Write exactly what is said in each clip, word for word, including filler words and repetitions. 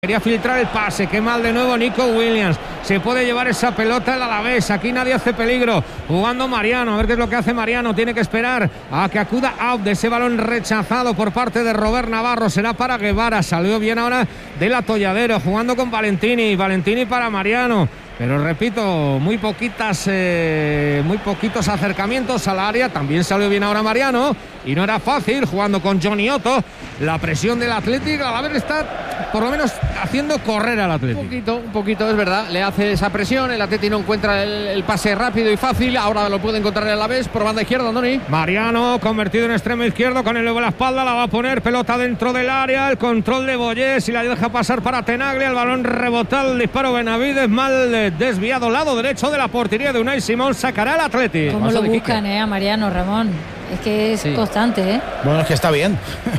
Quería filtrar el pase, qué mal de nuevo Nico Williams. Se puede llevar esa pelota el Alavés. Aquí nadie hace peligro. Jugando Mariano, a ver qué es lo que hace Mariano. Tiene que esperar a que acuda out de ese balón rechazado por parte de Robert Navarro. Será para Guevara. Salió bien ahora del atolladero, jugando con Valentini. Valentini para Mariano. Pero repito, muy poquitas, eh, muy poquitos acercamientos al área. También salió bien ahora Mariano. Y no era fácil jugando con Johnny Otto. La presión del Atlético, a la vez está por lo menos haciendo correr al Atlético. Un poquito, un poquito, es verdad. Le hace esa presión. El Atlético no encuentra el, el pase rápido y fácil. Ahora lo puede encontrar el Alavés por banda izquierda, Andoni. Mariano, convertido en extremo izquierdo, con el luego la espalda. La va a poner pelota dentro del área. El control de Boyés y la deja pasar para Tenaglia. El balón rebotado. El disparo Benavides. Mal desviado. Lado derecho de la portería de Unai Simón. Sacará el Atlético. ¿Cómo lo buscan, eh, a Mariano, Ramón? Es que es sí. constante, ¿eh? Bueno, es que está bien.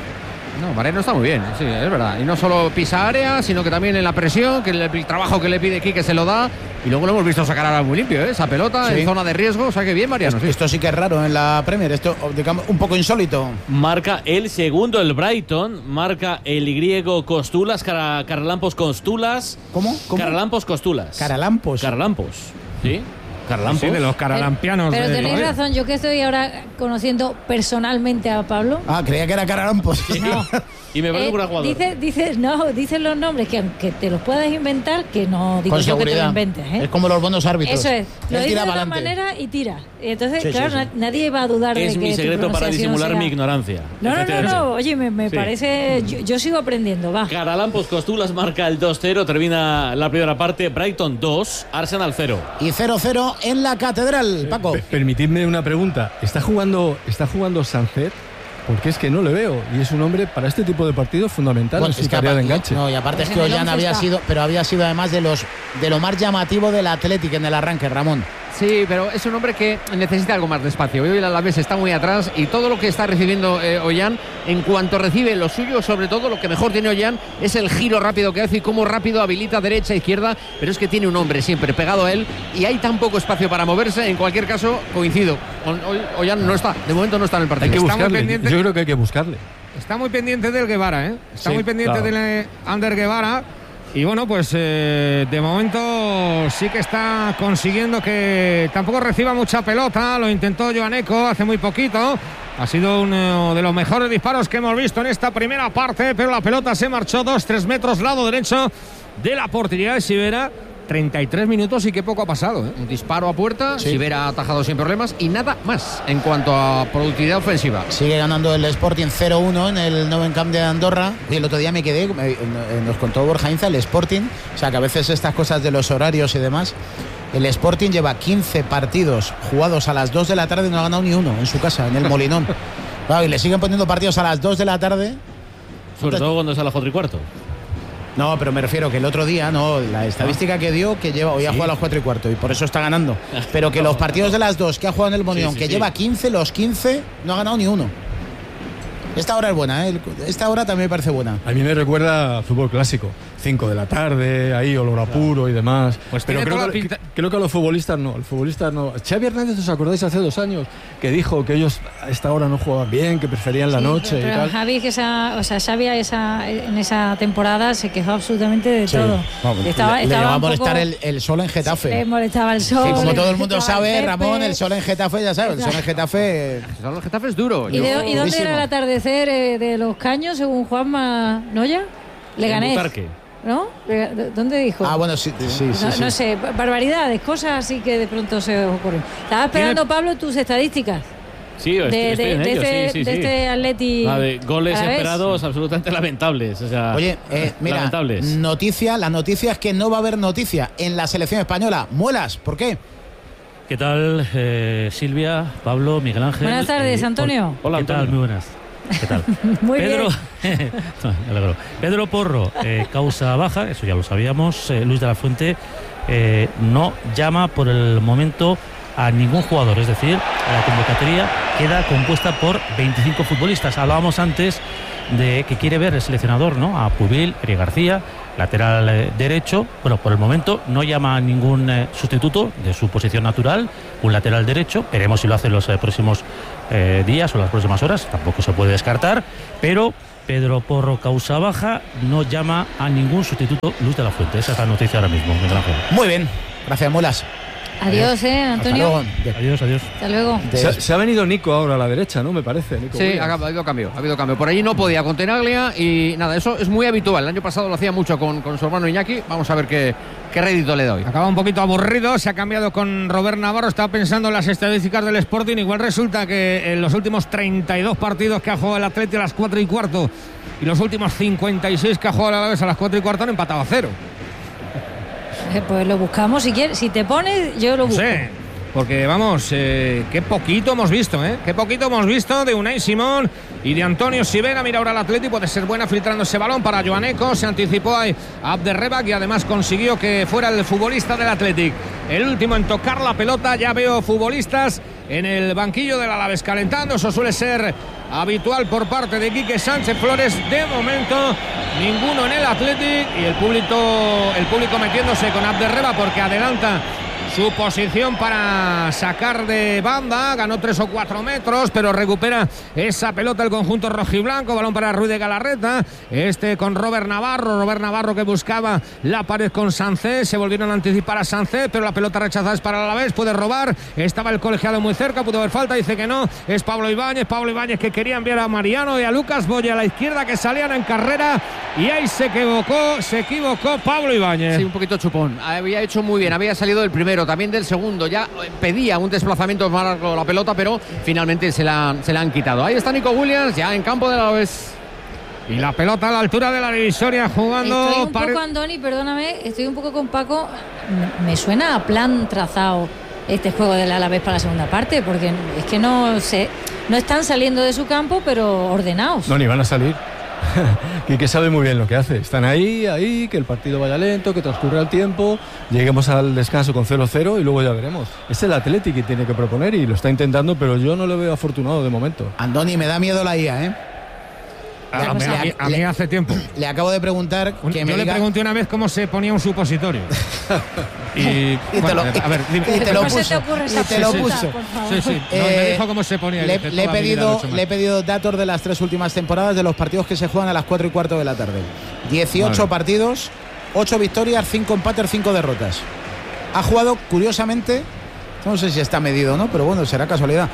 No, Mariano está muy bien, sí, es verdad. Y no solo pisa área, sino que también en la presión, que el, el trabajo que le pide Quique se lo da. Y luego lo hemos visto sacar ahora muy limpio, ¿eh? Esa pelota sí. en zona de riesgo. O sea que bien, Mariano. Esto sí. esto sí que es raro en la Premier. Esto, digamos, un poco insólito. Marca el segundo el Brighton. Marca el griego Costulas, Cara, Caralampos Costulas. ¿Cómo? ¿Cómo? Caralampos Costulas. Caralampos. Caralampos, ¿sí? Caralampos. Sí, de los caralampianos. Pero, pero de... tenéis razón, yo que estoy ahora conociendo personalmente a Pablo. Ah, creía que era Caralampos. No. Y me parece eh, un jugador. Dices dice, no, dices los nombres que aunque te los puedas inventar, que no digo con yo seguridad. Que te lo inventes, ¿eh? Es como los buenos árbitros. Eso es. Lo Él dice tira de una adelante. manera y tira. Entonces, sí, claro, sí, sí. nadie va a dudar es de que mi secreto para disimular sea... mi ignorancia. No, no, no, no. Oye, me, me sí. parece... Yo, yo sigo aprendiendo, va. Caralampos Costulas marca el dos cero. Termina la primera parte. Brighton dos, Arsenal cero. Y cero cero en la Catedral, Paco. Eh, permitidme una pregunta. ¿Está jugando, está jugando Sancet? Porque es que no le veo. Y es un hombre para este tipo de partidos fundamental. Bueno, es que aparte, de enganche. No, y aparte es que Ollán había sido, pero había sido además de los de lo más llamativo del Athletic en el arranque, Ramón. Sí, pero es un hombre que necesita algo más de espacio. Hoy el Alavés está muy atrás y todo lo que está recibiendo eh, Ollán, en cuanto recibe lo suyo, sobre todo lo que mejor tiene Ollán es el giro rápido que hace y cómo rápido habilita derecha, izquierda, pero es que tiene un hombre siempre pegado a él y hay tan poco espacio para moverse. En cualquier caso, coincido. Ollán no está, de momento no está en el partido. Hay que está buscarle. Muy pendiente, Yo creo que hay que buscarle. Está muy pendiente del Guevara, ¿eh? Está sí, muy pendiente claro. del Ander Guevara. Y bueno, pues eh, de momento sí que está consiguiendo que tampoco reciba mucha pelota. Lo intentó Joan Eco hace muy poquito. Ha sido uno de los mejores disparos que hemos visto en esta primera parte, pero la pelota se marchó dos tres metros lado derecho de la portería de Sivera. treinta y tres minutos y qué poco ha pasado, ¿eh? Un disparo a puerta, sí. Sivera ha atajado sin problemas y nada más en cuanto a productividad ofensiva. Sigue ganando el Sporting cero uno en el Nou Camp de Andorra. Y el otro día me quedé, me, nos contó Borja Inza, el Sporting, o sea que a veces estas cosas de los horarios y demás, el Sporting lleva quince partidos jugados a las dos de la tarde y no ha ganado ni uno en su casa, en el Molinón. Claro, y le siguen poniendo partidos a las dos de la tarde. Sobre todo cuando es a las cuatro y cuarto. No, pero me refiero que el otro día, no, la estadística que dio, que lleva, hoy ha jugado a las cuatro y cuarto y por eso está ganando. Pero que los partidos de las dos que ha jugado en el Molinón, sí, sí, que sí. lleva quince, los quince no ha ganado ni uno. Esta hora es buena, ¿eh? Esta hora también me parece buena. A mí me recuerda a fútbol clásico. cinco de la tarde, ahí olor a puro y demás. Pues pero creo que, pinta... creo que a los futbolistas no. Los futbolistas no. Xavi Hernández, ¿os acordáis hace dos años? Que dijo que ellos a esta hora no jugaban bien, que preferían la sí, noche pero, y pero tal. Javi, que esa, o sea, Xavi esa, en esa temporada se quejó absolutamente de sí. todo. Vamos, estaba, le, estaba le va a molestar poco... el, el sol en Getafe. Le molestaba el sol. Sí, como todo el mundo sabe, Ramón, el sol en Getafe, ya sabes, el sol en Getafe... El sol en Getafe es duro. ¿Y, de, ¿y dónde era el atardecer eh, de los Caños, según Juanma Noya? Leganés. ¿No? ¿Dónde dijo? Ah, bueno, sí, sí, no, sí, sí. No sé, barbaridades, cosas así que de pronto se ocurren. Estaba esperando, Pablo, tus estadísticas. Sí, estoy, de, estoy de, en de ello, este, sí, sí, de sí. este Atleti. Ah, de goles esperados absolutamente lamentables. O sea, Oye, eh, mira, lamentables. noticia, la noticia es que no va a haber noticia en la selección española. Muelas, ¿por qué? ¿Qué tal, eh, Silvia, Pablo, Miguel Ángel? Buenas tardes, eh, Antonio. Hola, ¿qué tal? Muy buenas. ¿Qué tal? Muy Pedro, bien. Pedro Porro, eh, causa baja, eso ya lo sabíamos. Eh, Luis de la Fuente eh, no llama por el momento a ningún jugador, es decir, la convocatoria queda compuesta por veinticinco futbolistas. Hablábamos antes de que quiere ver el seleccionador, ¿no? A Pubil, Eric García, lateral eh, derecho. Bueno, por el momento no llama a ningún eh, sustituto de su posición natural, un lateral derecho. Veremos si lo hace en los eh, próximos eh, días o las próximas horas, tampoco se puede descartar, pero Pedro Porro causa baja, no llama a ningún sustituto Luis de la Fuente. Esa es la noticia ahora mismo, Miguel Ángel. Muy bien, gracias, Mulas. Adiós, eh, Antonio. Hasta luego. Adiós, adiós. Hasta luego. Se, ha- se ha venido Nico ahora a la derecha, ¿no? Me parece. Nico Sí, Williams. ha, ha habido cambio, ha habido cambio. Por allí no podía con Tenaglia y nada, eso es muy habitual. El año pasado lo hacía mucho con, con su hermano Iñaki. Vamos a ver qué, qué rédito le doy. Acaba un poquito aburrido, se ha cambiado con Robert Navarro, estaba pensando en las estadísticas del Sporting, igual resulta que en los últimos treinta y dos partidos que ha jugado el Atleti a las cuatro y cuarto y los últimos cincuenta y seis que ha jugado el Alavés a las cuatro y cuarto han empatado a cero. Eh, Pues lo buscamos si quieres. Si te pones, yo lo No busco. sé, porque vamos, eh, qué poquito hemos visto, ¿eh? Qué poquito hemos visto de Unai Simón y de Antonio Sivera. Mira ahora el Atleti, puede ser buena filtrando ese balón para Joaneco. Se anticipó ahí a Abderrebak y además consiguió que fuera el futbolista del Athletic el último en tocar la pelota. Ya veo futbolistas en el banquillo del Alavés calentando. Eso suele ser habitual por parte de Quique Sánchez Flores. De momento, ninguno en el Athletic y el público, el público metiéndose con Abderrebak porque adelanta su posición para sacar de banda. Ganó tres o cuatro metros, pero recupera esa pelota el conjunto rojiblanco. Balón para Ruiz de Galarreta. Este con Robert Navarro. Robert Navarro que buscaba la pared con Sánchez. Se volvieron a anticipar a Sánchez, pero la pelota rechazada es para el Alavés. Puede robar. Estaba el colegiado muy cerca. Pudo haber falta. Dice que no. Es Pablo Ibáñez. Pablo Ibáñez que quería enviar a Mariano y a Lucas Boya a la izquierda, que salían en carrera. Y ahí se equivocó. Se equivocó Pablo Ibáñez. Sí, un poquito chupón. Había hecho muy bien. Había salido del primero, también del segundo. Ya pedía un desplazamiento más largo la pelota, pero finalmente se la, se la han quitado. Ahí está Nico Williams, ya en campo de la Alavés. Y la pelota a la altura de la divisoria jugando. Estoy un pare- poco, Andoni, perdóname, estoy un poco con Paco. Me- Me suena a plan trazado este juego del Alavés para la segunda parte, porque es que no se, no están saliendo de su campo, pero ordenados. No, ni van a salir. Quique sabe muy bien lo que hace. Están ahí, ahí, que el partido vaya lento, que transcurra el tiempo, lleguemos al descanso con cero cero y luego ya veremos. Es el Atleti que tiene que proponer y lo está intentando, pero yo no lo veo afortunado de momento. Andoni, me da miedo la I A, ¿eh? A, a mí- a mí- a mí Le- hace tiempo. Le acabo de preguntar Un- que yo me le diga- pregunté una vez cómo se ponía un supositorio. y, Y te bueno, lo- a ver, dime. y te lo ¿Cómo se puso, te ocurre esa y te lo pregunta, puso. por favor? Sí, sí. No, Eh, me dijo cómo se ponía. y Le, dije, le he toda mi vida lo pedido, he hecho mal. le he pedido datos de las tres últimas temporadas de los partidos que se juegan a las cuatro y cuarto de la tarde. dieciocho Vale. partidos, ocho victorias, cinco empates, cinco derrotas. Ha jugado, curiosamente, no sé si está medido o no, pero bueno, será casualidad,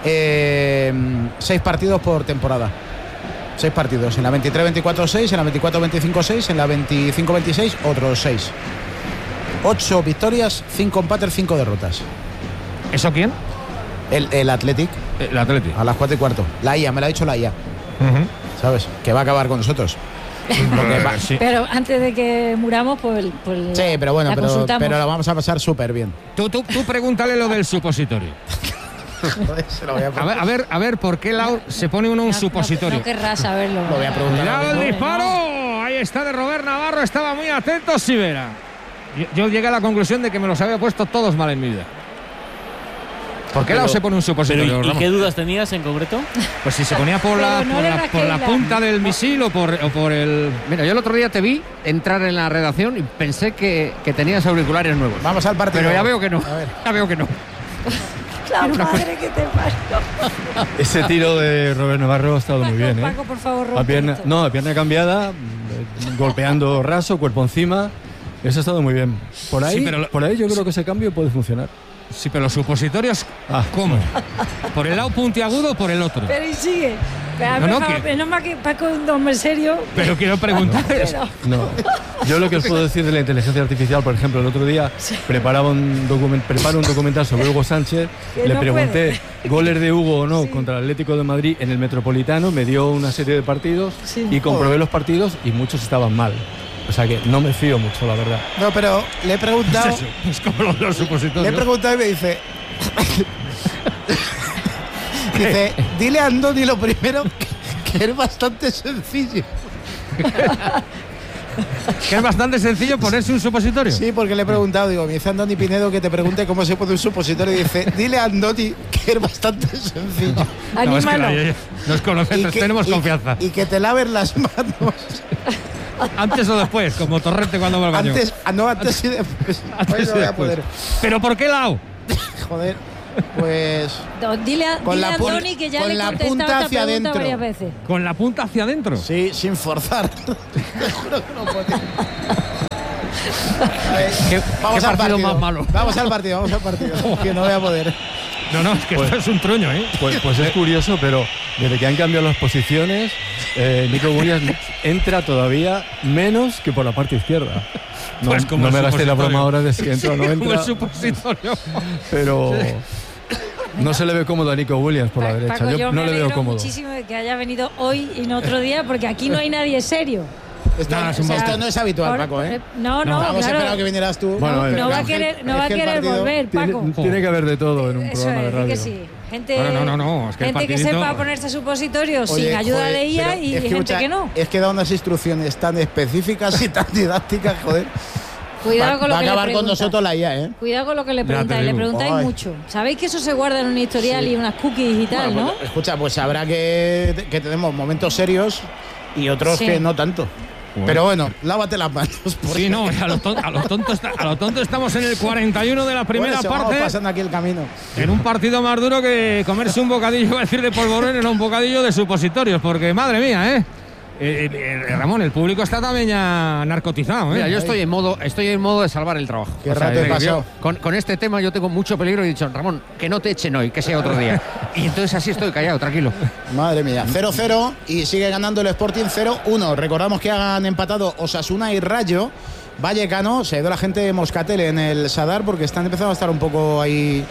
eh, seis partidos por temporada. Seis partidos. En la veintitrés veinticuatro seis, en la veinticuatro veinticinco seis, en la veinticinco veintiséis otros seis. Ocho victorias, cinco empates, cinco derrotas. ¿Eso quién? El, el Athletic, El Atlético. a las cuatro y cuarto. La I A, me lo ha dicho la I A. ¿Sabes? Que va a acabar con nosotros. Porque va- Sí. Pero antes de que muramos, pues, pues Sí, pero bueno, la pero, consultamos. pero la vamos a pasar súper bien. Tú, tú, tú pregúntale lo del supositorio. Se lo voy a A ver, a ver, a ver por qué Lau se pone uno un No- no- supositorio. No, querrás saberlo. Lo voy a preguntar. Cuidado el No, disparo. Ahí está de Robert Navarro. Estaba muy atento Sivera. Yo, yo llegué a la conclusión de que me los había puesto todos mal en mi vida. ¿Por qué Pero- Lau se pone un Pero, supositorio? ¿y, y Ramos? qué dudas tenías en concreto? Pues si se ponía por la, Pero no por le la, rasquéis por la la- punta del misil o por, o por el. Mira, yo el otro día te vi entrar en la redacción y pensé que, que tenías auriculares nuevos. Vamos al partido. Pero ya veo que no. A ver. Ya veo que no. La madre que te parió. Ese tiro de Robert Navarro ha estado muy bien, ¿eh? Paco, por favor, A rompe pierna, esto. no, a pierna cambiada, mm, golpeando raso, cuerpo encima. Eso ha estado muy bien. Por ahí, Sí, pero lo- por ahí yo creo que ese cambio puede funcionar. Sí, pero los supositorios, Ah, ¿cómo? ¿Por el lado puntiagudo o por el otro? Pero y sigue. Pero, No, no, por favor, que- menos mal que Paco es un hombre serio. Pero quiero preguntar. Pero- No. Yo lo que os puedo decir de la inteligencia artificial, por ejemplo, el otro día preparaba un document, preparo un documental sobre Hugo Sánchez, Que le no pregunté goles de Hugo o no contra el Atlético de Madrid en el Metropolitano, me dio una serie de partidos Sí. y comprobé los partidos y muchos estaban mal. O sea que no me fío mucho, la verdad. No, pero le he preguntado. Es eso, es como los Le he supositorios. preguntado y me dice. Dice, dile a Andoni lo primero, que, que es bastante sencillo. Que es bastante sencillo ponerse un supositorio. Sí, porque le he preguntado, digo, me dice Andoni Pinedo que te pregunte cómo se pone un supositorio y dice, dile a Andoni que es bastante sencillo. No, es que Anímalo. la- nos conocemos, que- tenemos y- confianza. Y que te laves las manos. Antes o después, como Torrente cuando va al baño. Antes, ah, no, antes y después. Antes Hoy y no voy a después. poder. ¿Pero por qué Lau? Joder. Pues No, dile a, Con dile la a pun- Tony que ya con le he la contestado punta esta hacia pregunta adentro. varias veces. Con la punta hacia adentro. sí, sin forzar. Te juro que no puedo. A ver, ¿Qué- vamos qué al partido partido más malo? Vamos al partido, vamos al partido. Que no voy a poder. No, no, es que esto es un truño, ¿eh? Pues, pues es curioso, pero desde que han cambiado las posiciones, eh, Nico Williams entra todavía menos que por la parte izquierda. No, Pues como no el me gasté la supositorio. broma ahora de si entra o no Como entra, el supositorio. pero no se le ve cómodo a Nico Williams por la Pa- derecha. Paco, Yo, yo no me le veo alegro cómodo. muchísimo de que haya venido hoy y no otro día, porque aquí no hay nadie serio. Esto, No, es un esto montón. no es habitual, Por- Paco, ¿eh? No, no, Hemos claro. esperado que vinieras tú. Bueno, no, eh, va a es que- querer, no es va a que el querer partido- volver, Tiene, Paco. tiene que haber de todo en un Eso programa es, de di radio. que sí. Gente, Bueno, no, no, no, es que el gente que partidito- sepa ponerse supositorios Oye, sin ayuda joder, de I A pero y es que, gente escucha, que no. Es que da unas instrucciones tan específicas y tan didácticas, joder. Cuidado va, con lo va a que le acabar con preguntas. nosotros la I A, ¿eh? Cuidado con lo que le Ya te preguntáis. Le digo. preguntáis Ay. mucho. ¿Sabéis que eso se guarda en un historial y unas cookies y tal, Bueno, no? pues, escucha, pues habrá que, que tenemos momentos serios y otros Sí. que no tanto. Bueno. Pero bueno, lávate las manos. porque- Sí, no, a lo, ton- a lo tonto está- a lo tonto estamos en el cuarenta y uno de la primera Bueno, se vamos parte. pasando aquí el camino. En un partido más duro que comerse un bocadillo, iba a decir de polvorón, era un bocadillo de supositorios, porque madre mía, ¿eh? Eh, eh, eh, Ramón, el público está también ya narcotizado, ¿eh? Mira, yo estoy en modo, estoy en modo de salvar el trabajo. Qué rato he yo- pasado. con, con este tema yo tengo mucho peligro y he dicho, Ramón, que no te echen hoy, que sea otro día. Y entonces así estoy callado, tranquilo. Madre mía, cero cero y sigue ganando el Sporting cero uno. Recordamos que han empatado Osasuna y Rayo Vallecano. Se ha ido la gente de Moscatel en el Sadar porque están empezando a estar un poco ahí.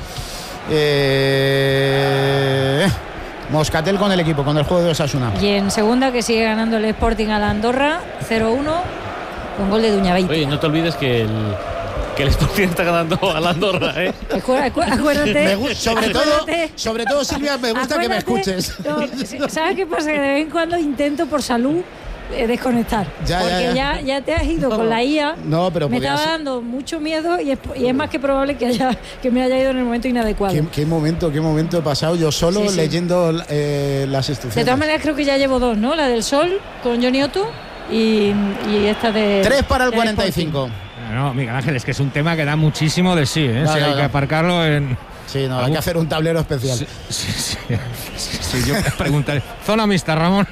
Eh, Moscatel con el equipo, con el juego de Osasuna. Y en segunda, que sigue ganando el Sporting a la Andorra, cero uno, con gol de Duñaveite. Oye, no te olvides que el, que el Sporting está ganando a la Andorra, ¿eh? Acu- acu- Acuérdate. Me gu- sobre todo, acuérdate- sobre todo, Silvia, me gusta que me acuérdate- escuches. no, ¿sabes qué pasa? Que de vez en cuando intento por salud eh, desconectar. Ya, ya, porque ya. ya, ya te has ido con la I A. No, pero me podía estaba ser- dando mucho miedo y es, y es más que probable que, haya, que me haya ido en el momento inadecuado. ¿Qué, qué momento, qué momento he pasado yo solo Sí, sí. leyendo eh, las De instrucciones. todas maneras, creo que ya llevo dos, ¿no? La del Sol con Johnny Otto y, y esta de. Tres para el del cuarenta y Sporting. cinco. No, Miguel Ángel, es que es un tema que da muchísimo de sí, ¿eh? No, Sí, no, hay no. que aparcarlo en... Sí, no, hay que hacer un tablero especial. Sí, sí, sí. Sí, sí, yo preguntaré. Zona mixta, Ramón.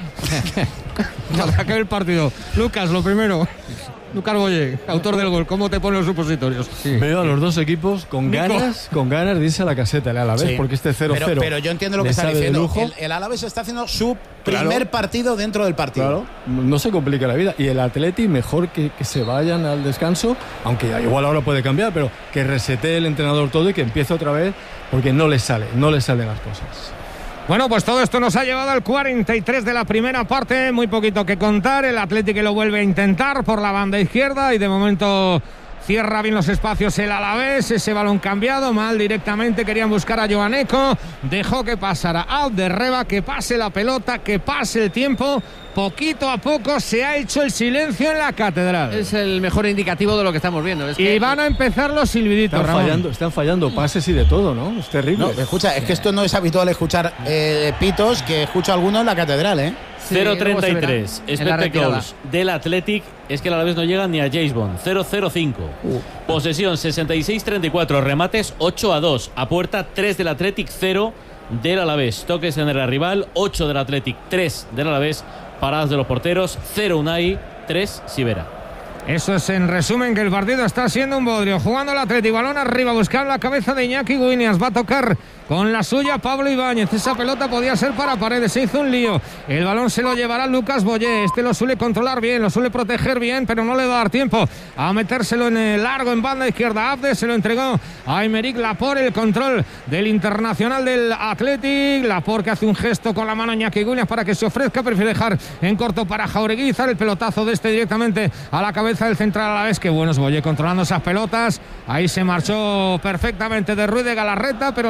Para que el partido. Lucas, lo primero. Lucas Boye, autor del gol. ¿Cómo te ponen los supositorios? Sí. Veo a los dos equipos con Nico. ganas, con ganas de irse a la caseta, el Alavés, Sí. porque este cero cero. Pero, pero yo entiendo lo que le está sabe de diciendo. lujo. El, el Alavés está haciendo su Claro. primer partido dentro del partido. Claro, no se complica la vida. Y el Atleti, mejor que, que se vayan al descanso, aunque igual ahora puede cambiar, pero que resete el entrenador todo y que empiece otra vez, porque no le sale, no le salen las cosas. Bueno, pues todo esto nos ha llevado al cuarenta y tres de la primera parte. Muy poquito que contar. El Atlético que lo vuelve a intentar por la banda izquierda y de momento cierra bien los espacios el Alavés. Ese balón cambiado mal directamente. Querían buscar a Joaneco. Dejó que pasara out de Reba, que pase la pelota, que pase el tiempo. Poquito a poco se ha hecho el silencio en la catedral. Es el mejor indicativo de lo que estamos viendo. Es que Y van a empezar los silbiditos, Están Ramón. fallando, están fallando pases y de todo, ¿no? Es terrible. No, escucha, es que esto no es habitual escuchar eh, pitos, que escucho algunos en la catedral, ¿eh? Sí, cero luego se treinta y verá tres. en la retirada. Spectacles del Athletic. Es que el Alavés no llega ni a James Bond. cero cero cinco. Posesión sesenta y seis treinta y cuatro. Remates ocho a dos. A puerta tres del Athletic, cero del Alavés. Toques en el rival, ocho del Athletic, tres del Alavés. Paradas de los porteros, cero Unai, tres Sivera. Eso es en resumen que el partido está siendo un bodrio. Jugando el Atlético, balón arriba, buscar la cabeza de Iñaki Williams. Va a tocar con la suya Pablo Ibáñez. Esa pelota podía ser para Paredes, se hizo un lío. El balón se lo llevará Lucas Boyé. Este lo suele controlar bien, lo suele proteger bien, pero no le va a dar tiempo a metérselo en el largo en banda izquierda. Abde se lo entregó a Aymeric Laporte, el control del internacional del Athletic. Laporte que hace un gesto con la mano a Iñaki Williams para que se ofrezca, prefiere dejar en corto para Jaureguizar. El pelotazo de este directamente a la cabeza del central a la vez. Que bueno es Boyé controlando esas pelotas. Ahí se marchó perfectamente de Ruiz de Galarreta, pero el Alavés suele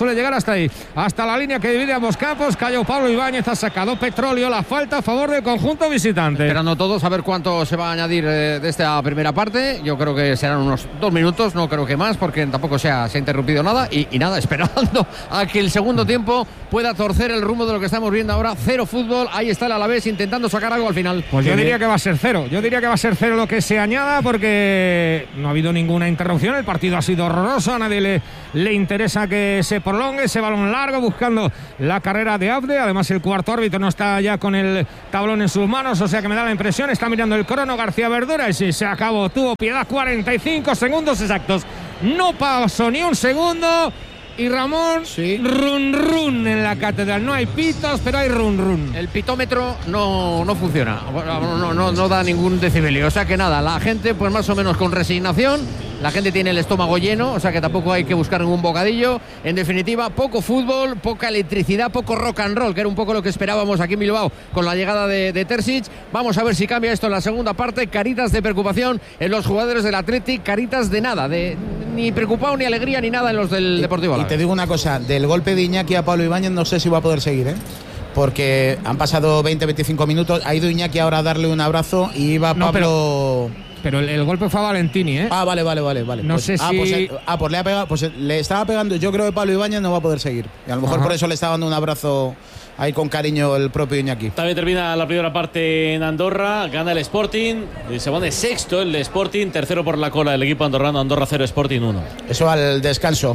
suele llegar hasta ahí, hasta la línea que divide ambos campos. Cayó Pablo Ibáñez, ha sacado Petróleo, la falta a favor del conjunto visitante. Esperando todos a ver cuánto se va a añadir eh, de esta primera parte. Yo creo que serán unos dos minutos, no creo que más, porque tampoco se ha, se ha interrumpido nada. Y, y nada, esperando a que el segundo tiempo pueda torcer el rumbo de lo que estamos viendo ahora. Cero fútbol, ahí está el Alavés intentando sacar algo al final. Pues yo diría que va a ser cero, yo diría que va a ser cero lo que se añada, porque no ha habido ninguna interrupción, el partido ha sido horroroso, a nadie le, le interesa que se prolongue ese balón largo buscando la carrera de Abde. Además el cuarto árbitro no está ya con el tablón en sus manos, o sea que me da la impresión, está mirando el crono García Verdura y si se acabó, tuvo piedad, cuarenta y cinco segundos exactos, no pasó ni un segundo. Y Ramón, sí. run run en la catedral. No hay pitos, pero hay run run. El pitómetro no, no funciona, no, no, no da ningún decibelio. O sea que nada, la gente pues más o menos con resignación. La gente tiene el estómago lleno, o sea que tampoco hay que buscar ningún bocadillo. En definitiva, poco fútbol, poca electricidad, poco rock and roll, que era un poco lo que esperábamos aquí en Bilbao con la llegada de, de Terzic. Vamos a ver si cambia esto en la segunda parte. Caritas de preocupación en los jugadores del Athletic, caritas de nada, de ni preocupado, ni alegría, ni nada en los del Deportivo Alavés. Y te digo una cosa, del golpe de Iñaki a Pablo Ibáñez no sé si va a poder seguir, ¿eh? Porque han pasado veinte veinticinco minutos, ha ido Iñaki ahora a darle un abrazo y va Pablo... No, pero... Pero el, el golpe fue a Valentini, ¿eh? Ah, vale, vale, vale, vale. No pues, sé ah, si... Pues, eh, ah, pues le ha pegado, pues le estaba pegando. Yo creo que Pablo Ibáñez no va a poder seguir. Y a lo mejor Ajá. por eso le estaba dando un abrazo ahí con cariño el propio Iñaki. También termina la primera parte en Andorra, gana el Sporting, se pone sexto el Sporting, tercero por la cola del equipo andorrano, Andorra cero, Sporting uno. Eso al descanso.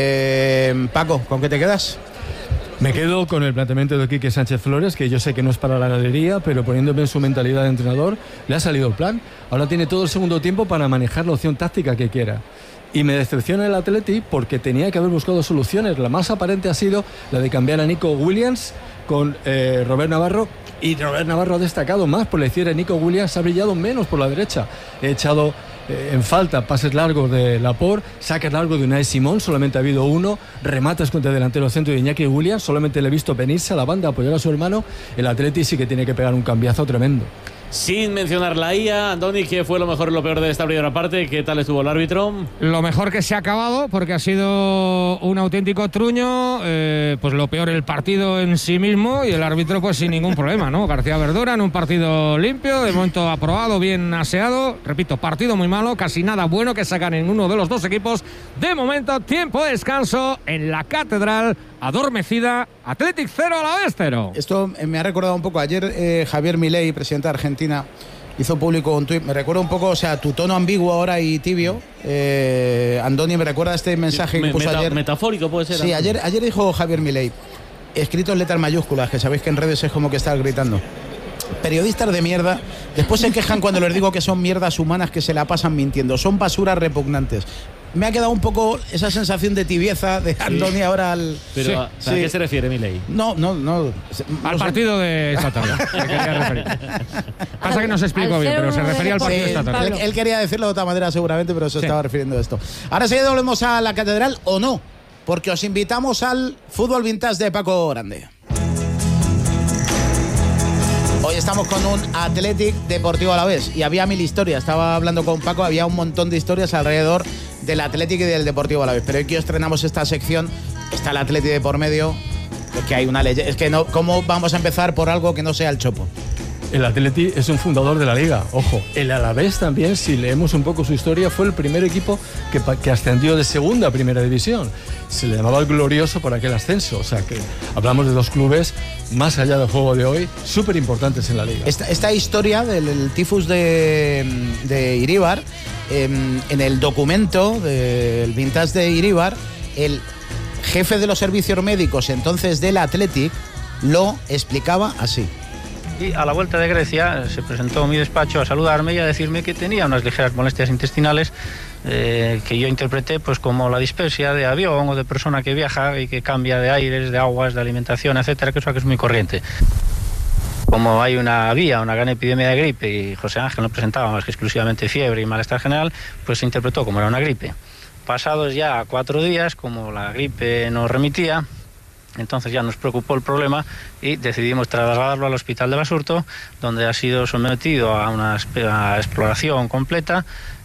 Eh, Paco, ¿con qué te quedas? Me quedo con el planteamiento de Quique Sánchez Flores, que yo sé que no es para la galería, pero poniéndome en su mentalidad de entrenador, le ha salido el plan. Ahora tiene todo el segundo tiempo para manejar la opción táctica que quiera. Y me decepciona el Athletic porque tenía que haber buscado soluciones. La más aparente ha sido la de cambiar a Nico Williams con eh, Robert Navarro. Y Robert Navarro ha destacado más por la izquierda. Nico Williams ha brillado menos por la derecha. He echado eh, en falta pases largos de Laporte, saques largos de Unai Simón, solamente ha habido uno, remates contra el delantero centro de Iñaki Williams, solamente le he visto venirse a la banda a apoyar a su hermano. El Athletic sí que tiene que pegar un cambiazo tremendo. Sin mencionar la I A, Andoni, ¿qué fue lo mejor y lo peor de esta primera parte? ¿Qué tal estuvo el árbitro? Lo mejor que se ha acabado, porque ha sido un auténtico truño. Eh, pues lo peor el partido en sí mismo y el árbitro pues sin ningún problema, ¿no? García Verdura en un partido limpio, de momento aprobado, bien aseado. Repito, partido muy malo, casi nada bueno que sacar en uno de los dos equipos. De momento, tiempo de descanso en la catedral. Adormecida, Athletic cero, Alavés cero. Esto me ha recordado un poco. Ayer eh, Javier Milei, presidente de Argentina, hizo público un tuit. Me recuerda un poco, o sea, tu tono ambiguo ahora y tibio. Eh, Andoni, me recuerda este mensaje que puso meta, ayer. Metafórico puede ser. Sí, ayer, ayer dijo Javier Milei, escrito en letras mayúsculas, que sabéis que en redes es como que estar gritando. Periodistas de mierda, después se quejan cuando les digo que son mierdas humanas que se la pasan mintiendo. Son basuras repugnantes. Me ha quedado un poco esa sensación de tibieza de Andoni sí. ahora al... Pero, sí. ¿a, ¿a sí. qué se refiere Milei? No, no, no. Al partido de esta tarde. Me quería referir. Pasa que no se explicó bien, pero se refería al partido de esta tarde. Él, él quería decirlo de otra manera seguramente, pero se sí. estaba refiriendo a esto. Ahora sí volvemos a la catedral, ¿o no? Porque os invitamos al fútbol vintage de Paco Grande. Hoy estamos con un Athletic Deportivo Alavés y había mil historias. Estaba hablando con Paco, había un montón de historias alrededor del Athletic y del Deportivo Alavés. Pero hoy que estrenamos esta sección, está el Athletic de por medio. Es que hay una leyenda. Es que no, ¿cómo vamos a empezar por algo que no sea el Chopo? El Atleti es un fundador de la Liga, ojo. El Alavés también, si leemos un poco su historia, fue el primer equipo que, que ascendió de segunda a primera división. Se le llamaba el Glorioso por aquel ascenso. O sea que hablamos de dos clubes, más allá del juego de hoy, súper importantes en la Liga. Esta, esta historia del tifus de, de Iríbar, eh, en el documento del vintage de Iríbar, el jefe de los servicios médicos entonces del Athletic lo explicaba así. Y a la vuelta de Grecia se presentó a mi despacho a saludarme y a decirme que tenía unas ligeras molestias intestinales eh, que yo interpreté pues como la dispepsia de avión o de persona que viaja y que cambia de aires, de aguas, de alimentación, etcétera, que eso que es muy corriente. Como hay una vía, una gran epidemia de gripe y José Ángel no presentaba más que exclusivamente fiebre y malestar general, pues se interpretó como era una gripe. Pasados ya cuatro días, como la gripe no remitía, entonces ya nos preocupó el problema y decidimos trasladarlo al hospital de Basurto, donde ha sido sometido a una exploración completa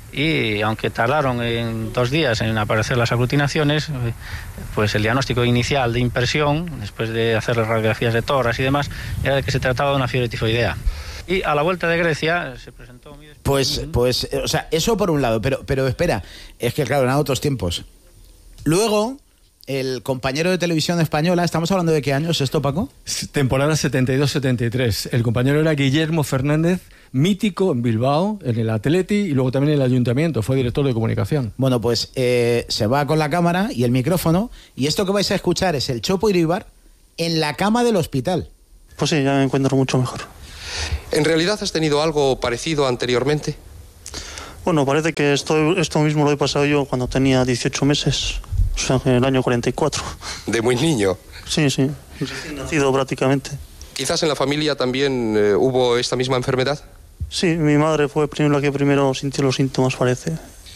y aunque tardaron en dos días en aparecer las aglutinaciones, pues el diagnóstico inicial de impresión, después de hacer las radiografías de tórax y demás, era de que se trataba de una fiebre tifoidea. Y a la vuelta de Grecia se presentó... Pues, pues, o sea, eso por un lado, pero, pero espera, es que claro, eran otros tiempos. Luego, el compañero de televisión española, ¿estamos hablando de qué años esto, Paco? Temporada setenta y dos setenta y tres. El compañero era Guillermo Fernández, mítico en Bilbao, en el Atleti y luego también en el Ayuntamiento, fue director de comunicación. Bueno, pues eh, se va con la cámara y el micrófono, y esto que vais a escuchar es el Chopo Iríbar en la cama del hospital. Pues sí, ya me encuentro mucho mejor. ¿En realidad has tenido algo parecido anteriormente? Bueno, parece que esto, esto mismo lo he pasado yo cuando tenía dieciocho meses, o sea, en el año cuarenta y cuatro. ¿De muy niño? Sí, sí, recién nacido prácticamente. ¿Quizás en la familia también eh, hubo esta misma enfermedad? Sí, mi madre fue la que primero sintió los síntomas, parece.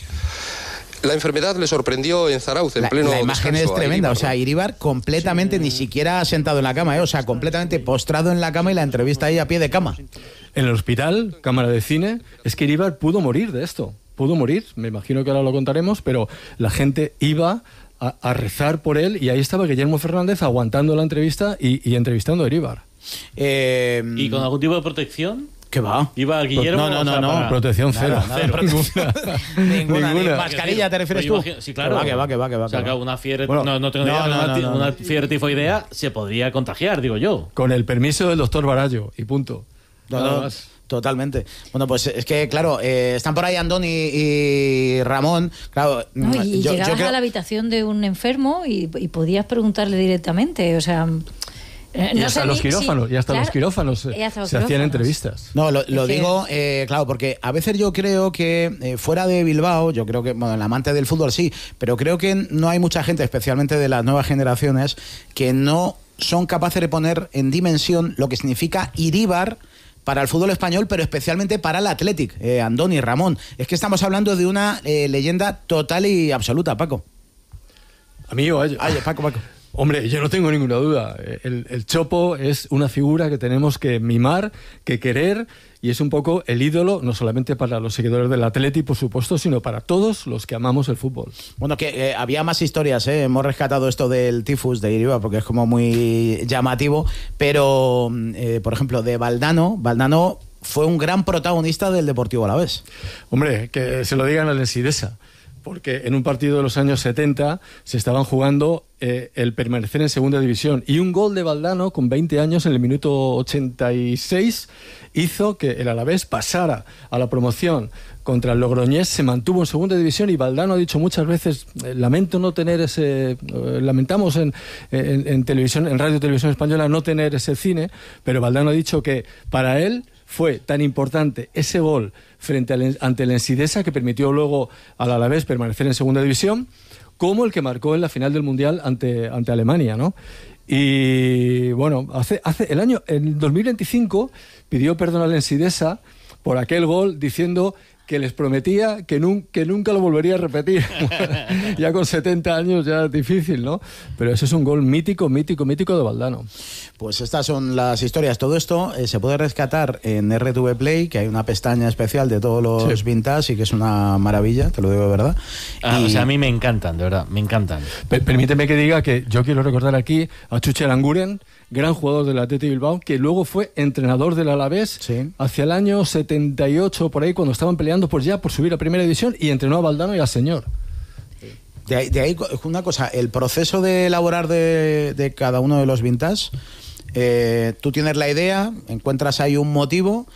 La enfermedad le sorprendió en Zarauz, en la, pleno La imagen descanso, es tremenda, Iríbar, o sea, Iríbar completamente, sí, ni siquiera sentado en la cama, ¿eh? O sea, completamente postrado en la cama y la entrevista ahí a pie de cama. En el hospital, cámara de cine, es que Iríbar pudo morir de esto, pudo morir, me imagino que ahora lo contaremos, pero la gente iba a, a rezar por él y ahí estaba Guillermo Fernández aguantando la entrevista y, y entrevistando a Iríbar. Eh, ¿Y con algún tipo de protección? ¿Qué va? ¿Iba Guillermo? No, no, no, no. Para... protección cero. Nada, nada, ninguna. ninguna. Ninguna. ¿Mascarilla te refieres tú? Imagino, sí, claro. Que va, que va, que va. O sea, que una fiebre, bueno, no, no tengo no, idea, no, una, no, no, una no. fiebre tifoidea se podría contagiar, digo yo. Con el permiso del doctor Barallo, y punto. No, Nada no, más. Totalmente. Bueno, pues es que, claro, eh, están por ahí Andón y, y Ramón. Claro, no, y yo, llegabas yo creo... a la habitación de un enfermo y, y podías preguntarle directamente, o sea... Y no hasta sé los ni, quirófanos, sí, y hasta claro, los quirófanos se, y hasta los se hacían quirófanos. entrevistas. No, lo, lo es que... digo, eh, claro, porque a veces yo creo que eh, fuera de Bilbao, yo creo que, bueno, el amante del fútbol sí, pero creo que no hay mucha gente, especialmente de las nuevas generaciones, que no son capaces de poner en dimensión lo que significa Iríbar para el fútbol español, pero especialmente para el Athletic, eh, Andón y Ramón. Es que estamos hablando de una eh, leyenda total y absoluta, Paco. ¿A mí o a ellos? Ay, Paco, Paco. Hombre, yo no tengo ninguna duda. El, el Chopo es una figura que tenemos que mimar, que querer, y es un poco el ídolo, no solamente para los seguidores del Atleti, por supuesto, sino para todos los que amamos el fútbol. Bueno, que eh, había más historias, ¿eh? Hemos rescatado esto del tifus de Iríbar porque es como muy llamativo, pero, eh, por ejemplo, de Valdano, Valdano fue un gran protagonista del Deportivo Alavés. Hombre, que se lo digan al Ensidesa, porque en un partido de los años setenta se estaban jugando eh, el permanecer en segunda división y un gol de Valdano con veinte años en el minuto ochenta y seis hizo que el Alavés pasara a la promoción contra el Logroñés, se mantuvo en segunda división y Valdano ha dicho muchas veces, eh, lamento no tener ese, eh, lamentamos en, en, en televisión, en Radio Televisión Española no tener ese cine, pero Valdano ha dicho que para él fue tan importante ese gol frente al, ante el Ensidesa que permitió luego al Alavés permanecer en segunda división, como el que marcó en la final del Mundial ante, ante Alemania, ¿no? Y bueno, hace, hace el año, en dos mil veinticinco pidió perdón al Ensidesa por aquel gol diciendo que les prometía que, nun, que nunca lo volvería a repetir. Ya con setenta años ya es difícil, ¿no? Pero ese es un gol mítico, mítico, mítico de Valdano. Pues estas son las historias. Todo esto eh, se puede rescatar en R T V Play, que hay una pestaña especial de todos los sí. vintage y que es una maravilla, te lo digo de verdad. Ah, y... O sea, a mí me encantan, de verdad, me encantan. Per- permíteme que diga que yo quiero recordar aquí a Chuche Aranguren, gran jugador del Athletic Bilbao, que luego fue entrenador del Alavés sí. hacia el año setenta y ocho, por ahí, cuando estaban peleando por ya por subir a primera división, y entrenó a Valdano y al señor. De ahí, de ahí una cosa, el proceso de elaborar de, de cada uno de los vintage, eh, tú tienes la idea, encuentras ahí un motivo,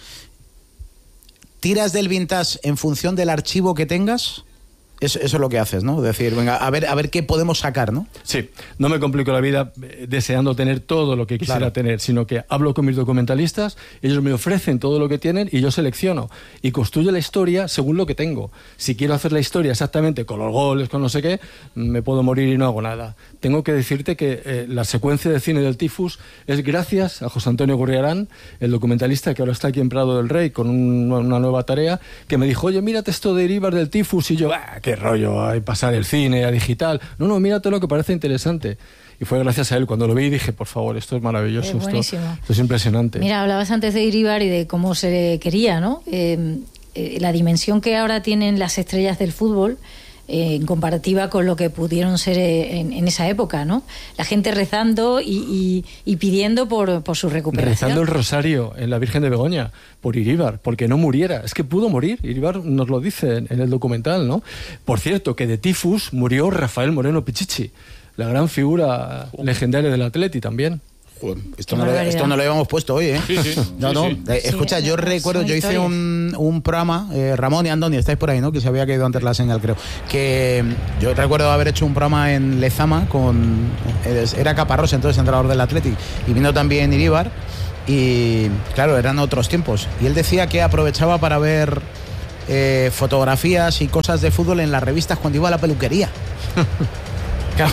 tiras del vintage en función del archivo que tengas. Eso, eso es lo que haces, ¿no? Decir, venga, a ver, a ver qué podemos sacar, ¿no? Sí, no me complico la vida deseando tener todo lo que quisiera claro. tener, sino que hablo con mis documentalistas, ellos me ofrecen todo lo que tienen y yo selecciono y construyo la historia según lo que tengo. Si quiero hacer la historia exactamente con los goles, con no sé qué, me puedo morir y no hago nada. Tengo que decirte que eh, la secuencia de cine del tifus es gracias a José Antonio Gurriarán, el documentalista que ahora está aquí en Prado del Rey con un, una nueva tarea, que me dijo, oye, mírate esto de Iríbar del tifus, y yo, ah, qué rollo, hay pasar el cine a digital. No, no, mírate lo que parece interesante. Y fue gracias a él. Cuando lo vi dije, por favor, esto es maravilloso. Es buenísimo. Esto, esto es impresionante. Mira, hablabas antes de Iríbar y de cómo se quería, ¿no? Eh, eh, la dimensión que ahora tienen las estrellas del fútbol, eh, en comparativa con lo que pudieron ser eh, en, en esa época, ¿no? La gente rezando y, y, y pidiendo por, por su recuperación. Rezando el rosario en la Virgen de Begoña por Iríbar, porque no muriera. Es que pudo morir, Iríbar nos lo dice en, en el documental, ¿no? Por cierto, que de tifus murió Rafael Moreno Pichichi, la gran figura legendaria del Atleti también. Joder, esto, no lo, esto no lo habíamos puesto hoy, ¿eh? Sí, sí. No, no. Sí, sí. Eh, escucha, sí, yo recuerdo, yo hice un, un programa, eh, Ramón y Andoni, estáis por ahí, ¿no? Que se había caído antes la señal, creo. Que yo recuerdo haber hecho un programa en Lezama con. Era Caparrós, entonces entrenador del Athletic, y vino también Iríbar, y claro, eran otros tiempos. Y él decía que aprovechaba para ver eh, fotografías y cosas de fútbol en las revistas cuando iba a la peluquería. Claro.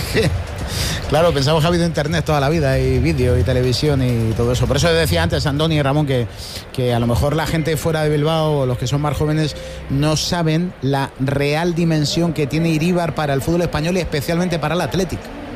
Claro, pensamos que ha habido internet toda la vida, y vídeo y televisión y todo eso. Por eso decía antes Andoni y Ramón que, que a lo mejor la gente fuera de Bilbao o los que son más jóvenes no saben la real dimensión que tiene Iríbar para el fútbol español y especialmente para el Athletic.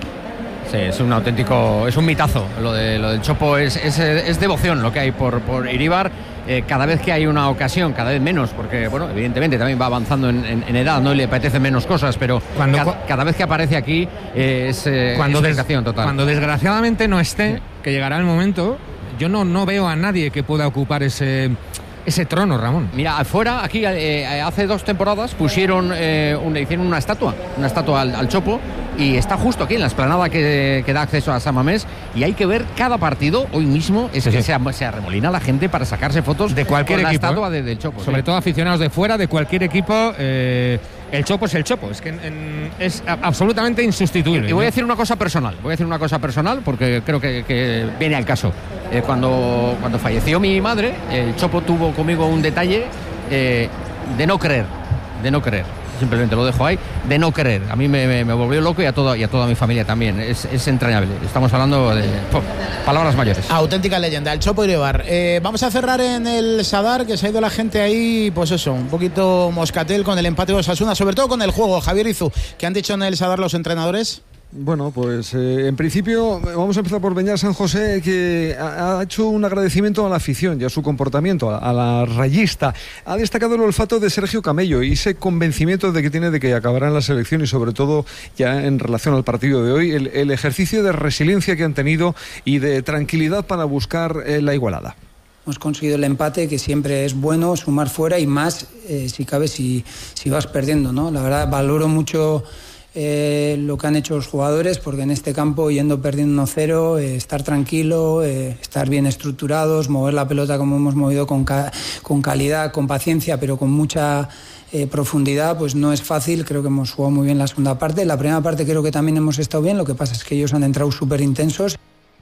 Sí, es un auténtico, es un mitazo. Lo, de, lo del Chopo es, es, es devoción lo que hay por, por Iríbar. Eh, cada vez que hay una ocasión, cada vez menos, porque bueno, evidentemente también va avanzando en, en, en edad, no y le apetecen menos cosas, pero cuando, cada, cada vez que aparece aquí eh, es, eh, cuando es des, dedicación total. Cuando desgraciadamente no esté, que llegará el momento, yo no, no veo a nadie que pueda ocupar ese... ese trono, Ramón. Mira, afuera, aquí eh, hace dos temporadas pusieron eh, un, hicieron una estatua, una estatua al, al Chopo, y está justo aquí en la explanada que, que da acceso a San Mamés, y hay que ver cada partido. Hoy mismo es sí, que sí. Se, se arremolina la gente para sacarse fotos de cualquier con equipo, la estatua ¿eh? de, del Chopo. Sobre sí. todo aficionados de fuera, de cualquier equipo. Eh, el Chopo es el Chopo, es que en, en, es absolutamente insustituible. Y voy a decir una cosa personal, voy a decir una cosa personal porque creo que, que viene al caso. Eh, cuando, cuando falleció mi madre, el Chopo tuvo conmigo un detalle eh, de no creer, de no creer. Simplemente lo dejo ahí, de no creer. A mí me, me, me volvió loco y a, todo, y a toda mi familia también. Es, es entrañable. Estamos hablando de oh, palabras mayores. Auténtica leyenda, el Chopo Iríbar. Eh, vamos a cerrar en el Sadar, que se ha ido la gente ahí, pues eso, un poquito moscatel con el empate de Osasuna, sobre todo con el juego. Javier Izu, ¿qué han dicho en el Sadar los entrenadores? Bueno, pues eh, en principio vamos a empezar por Beñat San José, que ha, ha hecho un agradecimiento a la afición y a su comportamiento, a, a la rayista. Ha destacado el olfato de Sergio Camello y ese convencimiento de que tiene de que acabará en la selección, y sobre todo ya en relación al partido de hoy, el, el ejercicio de resiliencia que han tenido y de tranquilidad para buscar eh, la igualada. Hemos conseguido el empate, que siempre es bueno sumar fuera, y más eh, si cabe si, si vas perdiendo, ¿no? La verdad valoro mucho Eh, lo que han hecho los jugadores, porque en este campo, yendo perdiendo uno cero, eh, estar tranquilo, eh, estar bien estructurados, mover la pelota como hemos movido con, ca- con calidad, con paciencia, pero con mucha eh, profundidad, pues no es fácil. Creo que hemos jugado muy bien la segunda parte. La primera parte creo que también hemos estado bien, lo que pasa es que ellos han entrado súper intensos.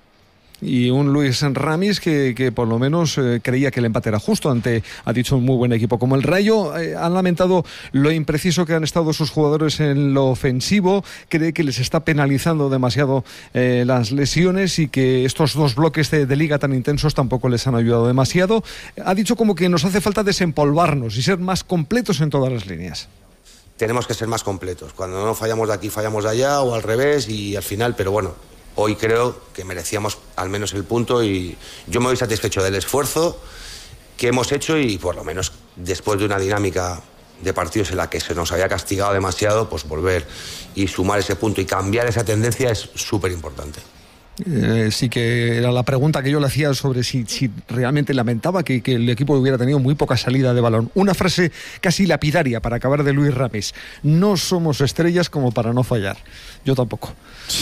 Y un Luis Ramis que, que por lo menos eh, creía que el empate era justo ante, ha dicho, un muy buen equipo como el Rayo. Eh, han lamentado lo impreciso que han estado sus jugadores en lo ofensivo, cree que les está penalizando demasiado eh, las lesiones, y que estos dos bloques de, de liga tan intensos tampoco les han ayudado demasiado. Ha dicho como que nos hace falta desempolvarnos y ser más completos en todas las líneas. Tenemos que ser más completos. Cuando no fallamos de aquí, fallamos de allá, o al revés, y al final, pero bueno, hoy creo que merecíamos al menos el punto, y yo me voy satisfecho del esfuerzo que hemos hecho, y por lo menos después de una dinámica de partidos en la que se nos había castigado demasiado, pues volver y sumar ese punto y cambiar esa tendencia es súper importante. Eh, sí que era la pregunta que yo le hacía sobre si, si realmente lamentaba que, que el equipo hubiera tenido muy poca salida de balón. Una frase casi lapidaria para acabar de Luis Ramis: no somos estrellas como para no fallar. Yo tampoco.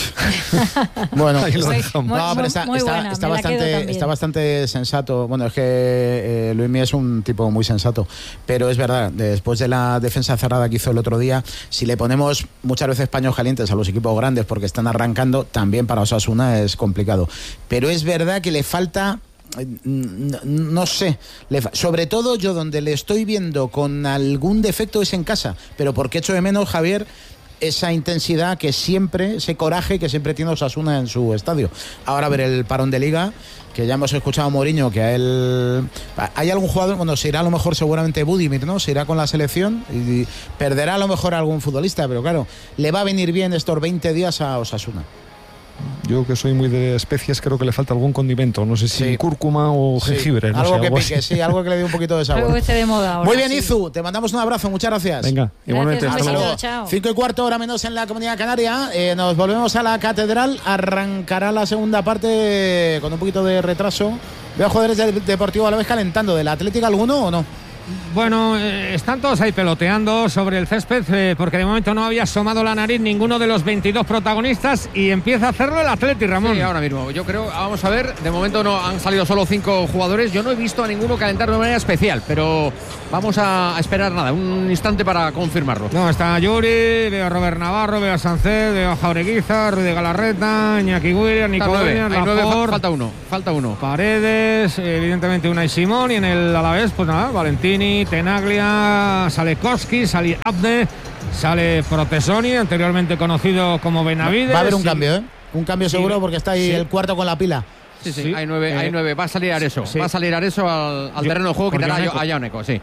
Bueno, ahí lo está, dejamos. no, pero está, está, está, bastante, está bastante sensato. Bueno, es que eh, Luismi es un tipo muy sensato, pero es verdad, después de la defensa cerrada que hizo el otro día, si le ponemos muchas veces paños calientes a los equipos grandes porque están arrancando, también para Osasuna es complicado. Pero es verdad que le falta, no, no sé, le fa- sobre todo yo donde le estoy viendo con algún defecto es en casa, pero porque echo de menos, Javier, esa intensidad que siempre, ese coraje que siempre tiene Osasuna en su estadio. Ahora a ver el parón de Liga, que ya hemos escuchado a Mourinho, que a él... ¿Hay algún jugador? Bueno, se irá a lo mejor seguramente Budimir, ¿no? Se irá con la selección y perderá a lo mejor a algún futbolista, pero claro, le va a venir bien estos veinte días a Osasuna. Yo que soy muy de especias, creo que le falta algún condimento. No sé si sí. cúrcuma o sí. jengibre. No algo sé, que algo pique, así. sí, algo que le dé un poquito de sabor. Algo que esté de moda ahora. Muy bien, sí. Izu, te mandamos un abrazo, muchas gracias. Venga, igualmente. Gracias, hasta luego. chao. Cinco y cuarto, hora menos en la Comunidad Canaria. Eh, nos volvemos a la Catedral. Arrancará la segunda parte con un poquito de retraso. Veo a jugadores del Deportivo Alavés calentando. ¿Del Atlético alguno o no? Bueno, eh, están todos ahí peloteando sobre el césped eh, porque de momento no había asomado la nariz ninguno de los veintidós protagonistas y empieza a hacerlo el Atlético, Ramón. Sí, ahora mismo. Yo creo, vamos a ver, de momento no han salido solo cinco jugadores. Yo no he visto a ninguno calentar de manera especial, pero vamos a esperar nada, un instante para confirmarlo. No, está Yuri, veo a Robert Navarro, veo a Sánchez, veo a Jaureguiza, Ruiz de Galarreta, Iñaki Williams, Nico Williams, Laporte, falta uno, falta uno. Paredes, evidentemente Unai Simón y en el Alavés, pues nada, Valentín, Tenaglia, sale Koski, sale Abde, sale Protesoni, anteriormente conocido como Benavides. Va a haber un cambio, ¿eh? Un cambio sí. seguro porque está ahí sí. el cuarto con la pila. Sí, sí, sí. Hay, nueve, eh, hay nueve, va a salir Areso, sí. va a salir Areso al, al Yo, terreno de juego, quitará a Yaoneco, sí.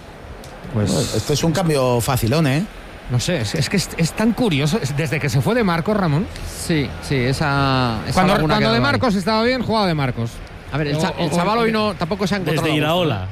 Pues este es un cambio facilón, ¿eh? No sé, es, es que es, es tan curioso, desde que se fue de Marcos, Ramón. Sí, sí, esa... esa cuando cuando de Marcos ahí. Estaba bien, jugaba de Marcos. A ver, el, o, el chaval hoy no, tampoco se ha encontrado... Desde Iraola.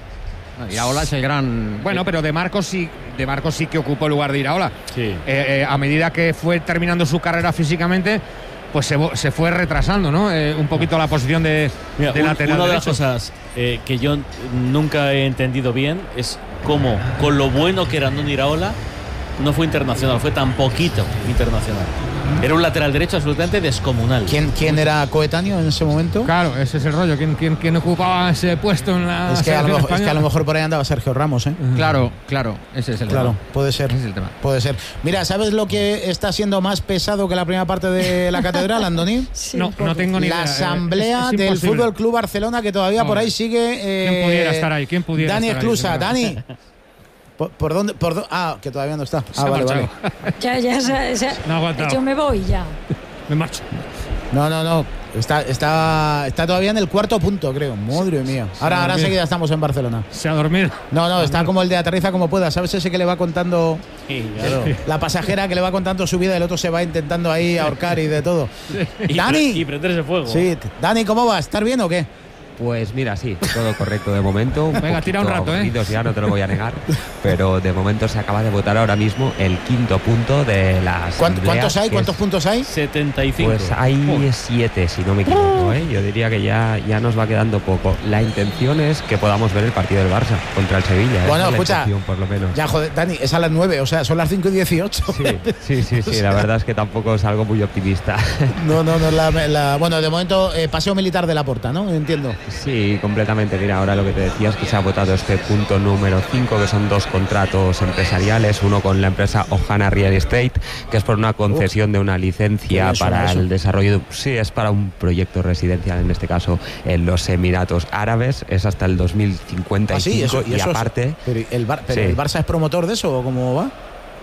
Iraola es el gran... Bueno, pero de Marcos sí, de Marcos sí que ocupó el lugar de Iraola. Sí. Eh, eh, a medida que fue terminando su carrera físicamente, pues se, se fue retrasando, ¿no? Eh, un poquito la posición de, Mira, de un, lateral Una de derecho. las cosas eh, que yo nunca he entendido bien es cómo, con lo bueno que era Andoni Iraola, no fue internacional, fue tan poquito internacional. Era un lateral derecho absolutamente descomunal. ¿Quién, quién era coetáneo en ese momento? Claro, ese es el rollo. ¿Quién, quién, quién ocupaba ese puesto en la es que, a lo mejor, es que a lo mejor por ahí andaba Sergio Ramos, ¿eh? Claro, claro, ese es el claro, tema. puede ser. Ese es el tema. Puede ser. Mira, ¿sabes lo que está siendo más pesado que la primera parte de la catedral, Andoni? Sí, no, no tengo ni idea. La asamblea es, es del Fútbol Club Barcelona, que todavía no, por ahí sigue. Eh, ¿Quién pudiera estar ahí? ¿Quién pudiera Dani estar Esclusa, ahí? Dani. ¿Por, por dónde? Por do, ah, que todavía no está. Se ah, vale, marchado. vale. Ya, ya, ya, ya. No yo me voy ya. Me marcho. No, no, no. Está, está, está todavía en el cuarto punto, creo. Madre mía. Ahora, ahora enseguida estamos en Barcelona. Se ha dormido. No, no, está como el de aterriza como pueda. ¿Sabes ese que le va contando sí, claro. la pasajera que le va contando su vida y el otro se va intentando ahí ahorcar y de todo? y Dani. Pre y prenderse fuego. Sí. Dani, ¿cómo vas? ¿Estás bien o qué? Pues mira, sí, todo correcto de momento. Un Venga, tira un rato, ¿eh? Ya no te lo voy a negar, pero de momento se acaba de votar ahora mismo el quinto punto de las. ¿Cuántos hay? ¿Cuántos puntos hay? setenta y cinco. Pues hay siete, si no me equivoco, ¿eh? Yo diría que ya, ya nos va quedando poco. La intención es que podamos ver el partido del Barça contra el Sevilla. Bueno, es escucha, por lo menos. Ya, joder, Dani, es a las nueve, o sea, son las cinco y dieciocho. Sí, sí, sí, sí, la verdad es que tampoco es algo muy optimista. No, no, no, la, la, bueno, de momento, eh, paseo militar de la Porta, ¿no? Entiendo. Sí, completamente. Mira, ahora lo que te decías, que se ha votado este punto número cinco, que son dos contratos empresariales, uno con la empresa Ohana Real Estate, que es por una concesión Uf, de una licencia para eso. el desarrollo, de, sí, es para un proyecto residencial, en este caso en los Emiratos Árabes, es hasta el dos mil cincuenta y cinco. Ah, sí, eso, y, y eso aparte... Es, pero el, Bar, pero sí. el Barça es promotor de eso, ¿o cómo va?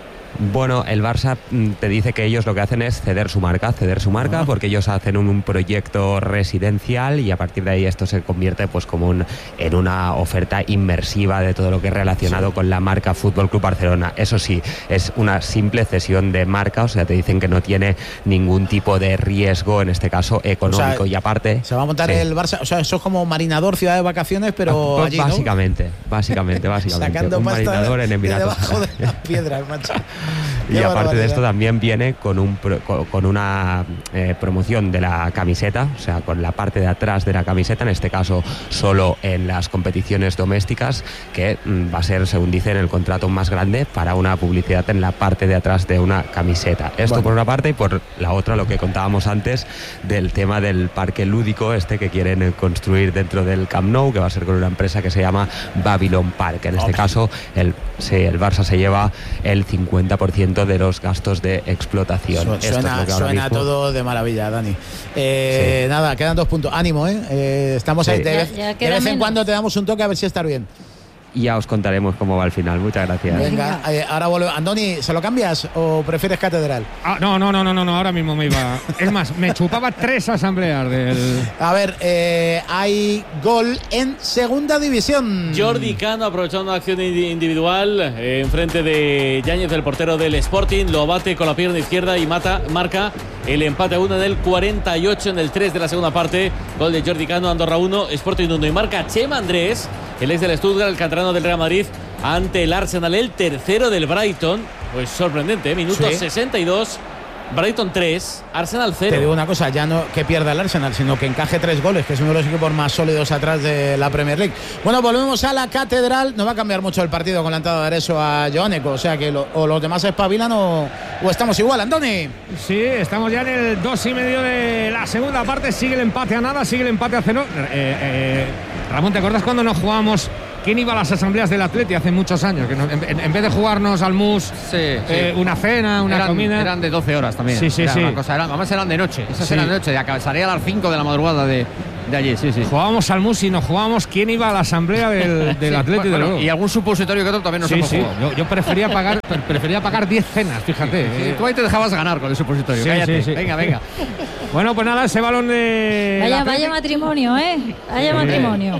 Bueno, el Barça te dice que ellos lo que hacen es ceder su marca, ceder su marca, porque ellos hacen un, un proyecto residencial y a partir de ahí esto se convierte pues como un, en una oferta inmersiva de todo lo que es relacionado sí. con la marca Fútbol Club Barcelona. Eso sí, es una simple cesión de marca, o sea, te dicen que no tiene ningún tipo de riesgo, en este caso económico, o sea, y aparte... Se va a montar sí. el Barça, o sea, eso es como marinador, ciudad de vacaciones, pero ah, allí, básicamente, ¿no? básicamente, básicamente, Sacando un marinador en Emiratos. De debajo de las piedras, macho. Y aparte barbaridad. de esto también viene con, un pro, con una eh, promoción de la camiseta, o sea, con la parte de atrás de la camiseta, en este caso solo en las competiciones domésticas, que mm, va a ser, según dicen, el contrato más grande para una publicidad en la parte de atrás de una camiseta. Esto bueno. por una parte, y por la otra lo que contábamos antes del tema del parque lúdico este que quieren construir dentro del Camp Nou, que va a ser con una empresa que se llama Babylon Park. En este oh. caso, el, sí, el Barça se lleva el cincuenta por ciento de los gastos de explotación. Su, Esto suena es lo que suena mismo... todo de maravilla, Dani. Eh, sí. Nada, quedan dos puntos. Ánimo, ¿eh? eh estamos sí. ahí. De, ya, vez, ya de vez en menos. cuando te damos un toque a ver si estás bien. y ya os contaremos cómo va al final. Muchas gracias. Venga, eh, ahora vuelvo. Andoni, ¿se lo cambias o prefieres Catedral? Ah, no, no, no, no, no, no, ahora mismo me iba. Es más, me chupaba tres asambleas del. A ver, eh, hay gol en segunda división. Jordi Cano aprovechando una acción individual eh, en frente de Yáñez, el portero del Sporting, lo bate con la pierna izquierda y mata, marca el empate a uno en el cuarenta y ocho, en el tres de la segunda parte. Gol de Jordi Cano, Andorra uno, Sporting uno, y marca Chema Andrés, el ex del Stuttgart, el canterano del Real Madrid, ante el Arsenal, el tercero del Brighton. Pues sorprendente, ¿eh? Minuto sí. sesenta y dos. Brighton tres, Arsenal cero. Te digo una cosa, ya no que pierda el Arsenal, sino que encaje tres goles, que es uno de los equipos más sólidos atrás de la Premier League. Bueno, volvemos a la Catedral. No va a cambiar mucho el partido con la entrada de Areso a Joaneco, o sea que lo, o los demás espabilan o, o estamos igual, Andoni. Sí, estamos ya en el dos y medio de la segunda parte. Sigue el empate a nada, sigue el empate a cero. Eh, eh, Ramón, ¿te acuerdas cuando nos jugábamos? ¿Quién iba a las asambleas del Atleti hace muchos años? Que no, en, en vez de jugarnos al mus, sí, eh, sí. una cena, una eran, comida. Eran de doce horas también. Sí, sí, era sí. Una cosa, eran, además eran de noche. Esas sí. eran de noche. Salía a las cinco de la madrugada de, de allí. Sí, sí. Jugábamos al mus y nos jugábamos quién iba a la asamblea del, del sí. Atleti. Bueno, de luego. Y algún supositorio que otro también nos sí, hemos sí. jugado. Yo, yo prefería pagar prefería pagar diez cenas, fíjate. Sí, sí. Tú ahí te dejabas ganar con el supositorio. Sí, Cállate. Sí, sí. Venga, venga. Bueno, pues nada, ese balón de. Vaya, vaya matrimonio, ¿eh? Vaya sí. matrimonio.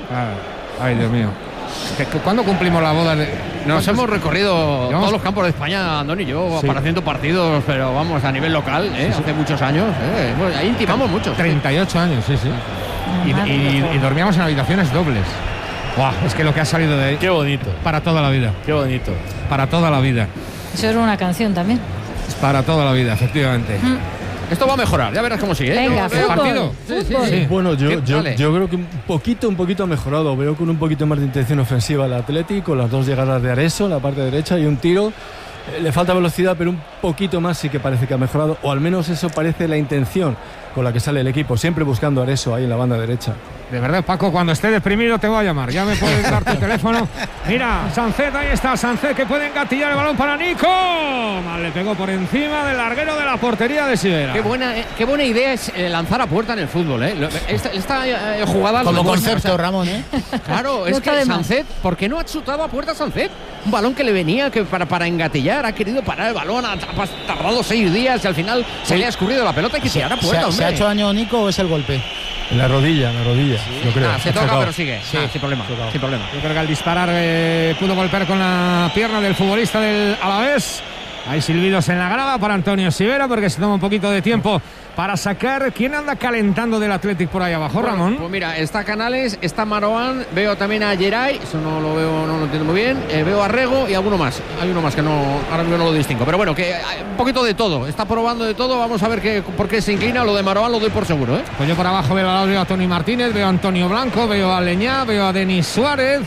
Ah, ay, Dios mío. ¿Cuándo cumplimos la boda? De... Nos hemos recorrido todos los campos de España, Andoni y yo, sí. para haciendo partidos, pero vamos, a nivel local, ¿eh? sí, sí. hace muchos años. ¿eh? Bueno, ahí intimamos mucho. treinta y ocho años, sí, sí. Y, y, y dormíamos en habitaciones dobles. Wow, es que lo que ha salido de ahí. Qué bonito. Para toda la vida. Qué bonito. Para toda la vida. Eso era una canción también. Para toda la vida, efectivamente. Mm. Esto va a mejorar, ya verás cómo sigue. ¿eh? Venga, ¿El partido? Sí, sí, sí. Bueno, yo, yo, yo creo que un poquito, un poquito ha mejorado. Veo con un poquito más de intención ofensiva el Atlético, con las dos llegadas de Areso en la parte derecha y un tiro. Eh, le falta velocidad, pero un poquito más sí que parece que ha mejorado, o al menos eso parece la intención con la que sale el equipo, siempre buscando a Areso ahí en la banda derecha. De verdad, Paco, cuando esté deprimido te voy a llamar. Ya me puedes dar tu teléfono. Mira, Sancet, ahí está Sancet, que puede engatillar el balón para Nico. Mal le pegó por encima del larguero de la portería de Sivera. Qué buena, eh, qué buena idea es eh, lanzar a puerta en el fútbol, ¿eh? Esta, esta eh, jugada... Como concepto, o sea, Ramón, ¿eh? Claro, es que Sancet, ¿por qué no ha chutado a puerta Sancet? Un balón que le venía que para, para engatillar, ha querido parar el balón, ha, ha tardado seis días y al final se sí. le ha escurrido la pelota y que tirar a puerta, ¿Se, hombre. ¿Se ha hecho daño Nico o es el golpe? En la rodilla, en la rodilla, sí. yo creo. Ah, se toca, pero sigue. Sí, ah, sin problema, sin problema. Yo creo que al disparar eh, pudo golpear con la pierna del futbolista del Alavés. Hay silbidos en la grada para Antonio Sivera porque se toma un poquito de tiempo para sacar. ¿Quién anda calentando del Athletic por ahí abajo, bueno, Ramón? Pues mira, está Canales, está Marouane, veo también a Geray, eso no lo veo, no lo entiendo muy bien. Eh, veo a Rego y alguno más. Hay uno más que no, ahora mismo no lo distingo. Pero bueno, que hay un poquito de todo. Está probando de todo. Vamos a ver qué, por qué se inclina. Lo de Marouane lo doy por seguro, ¿eh? Pues yo por abajo veo a, veo a Tony Martínez, veo a Antonio Blanco, veo a Leñá, veo a Denis Suárez.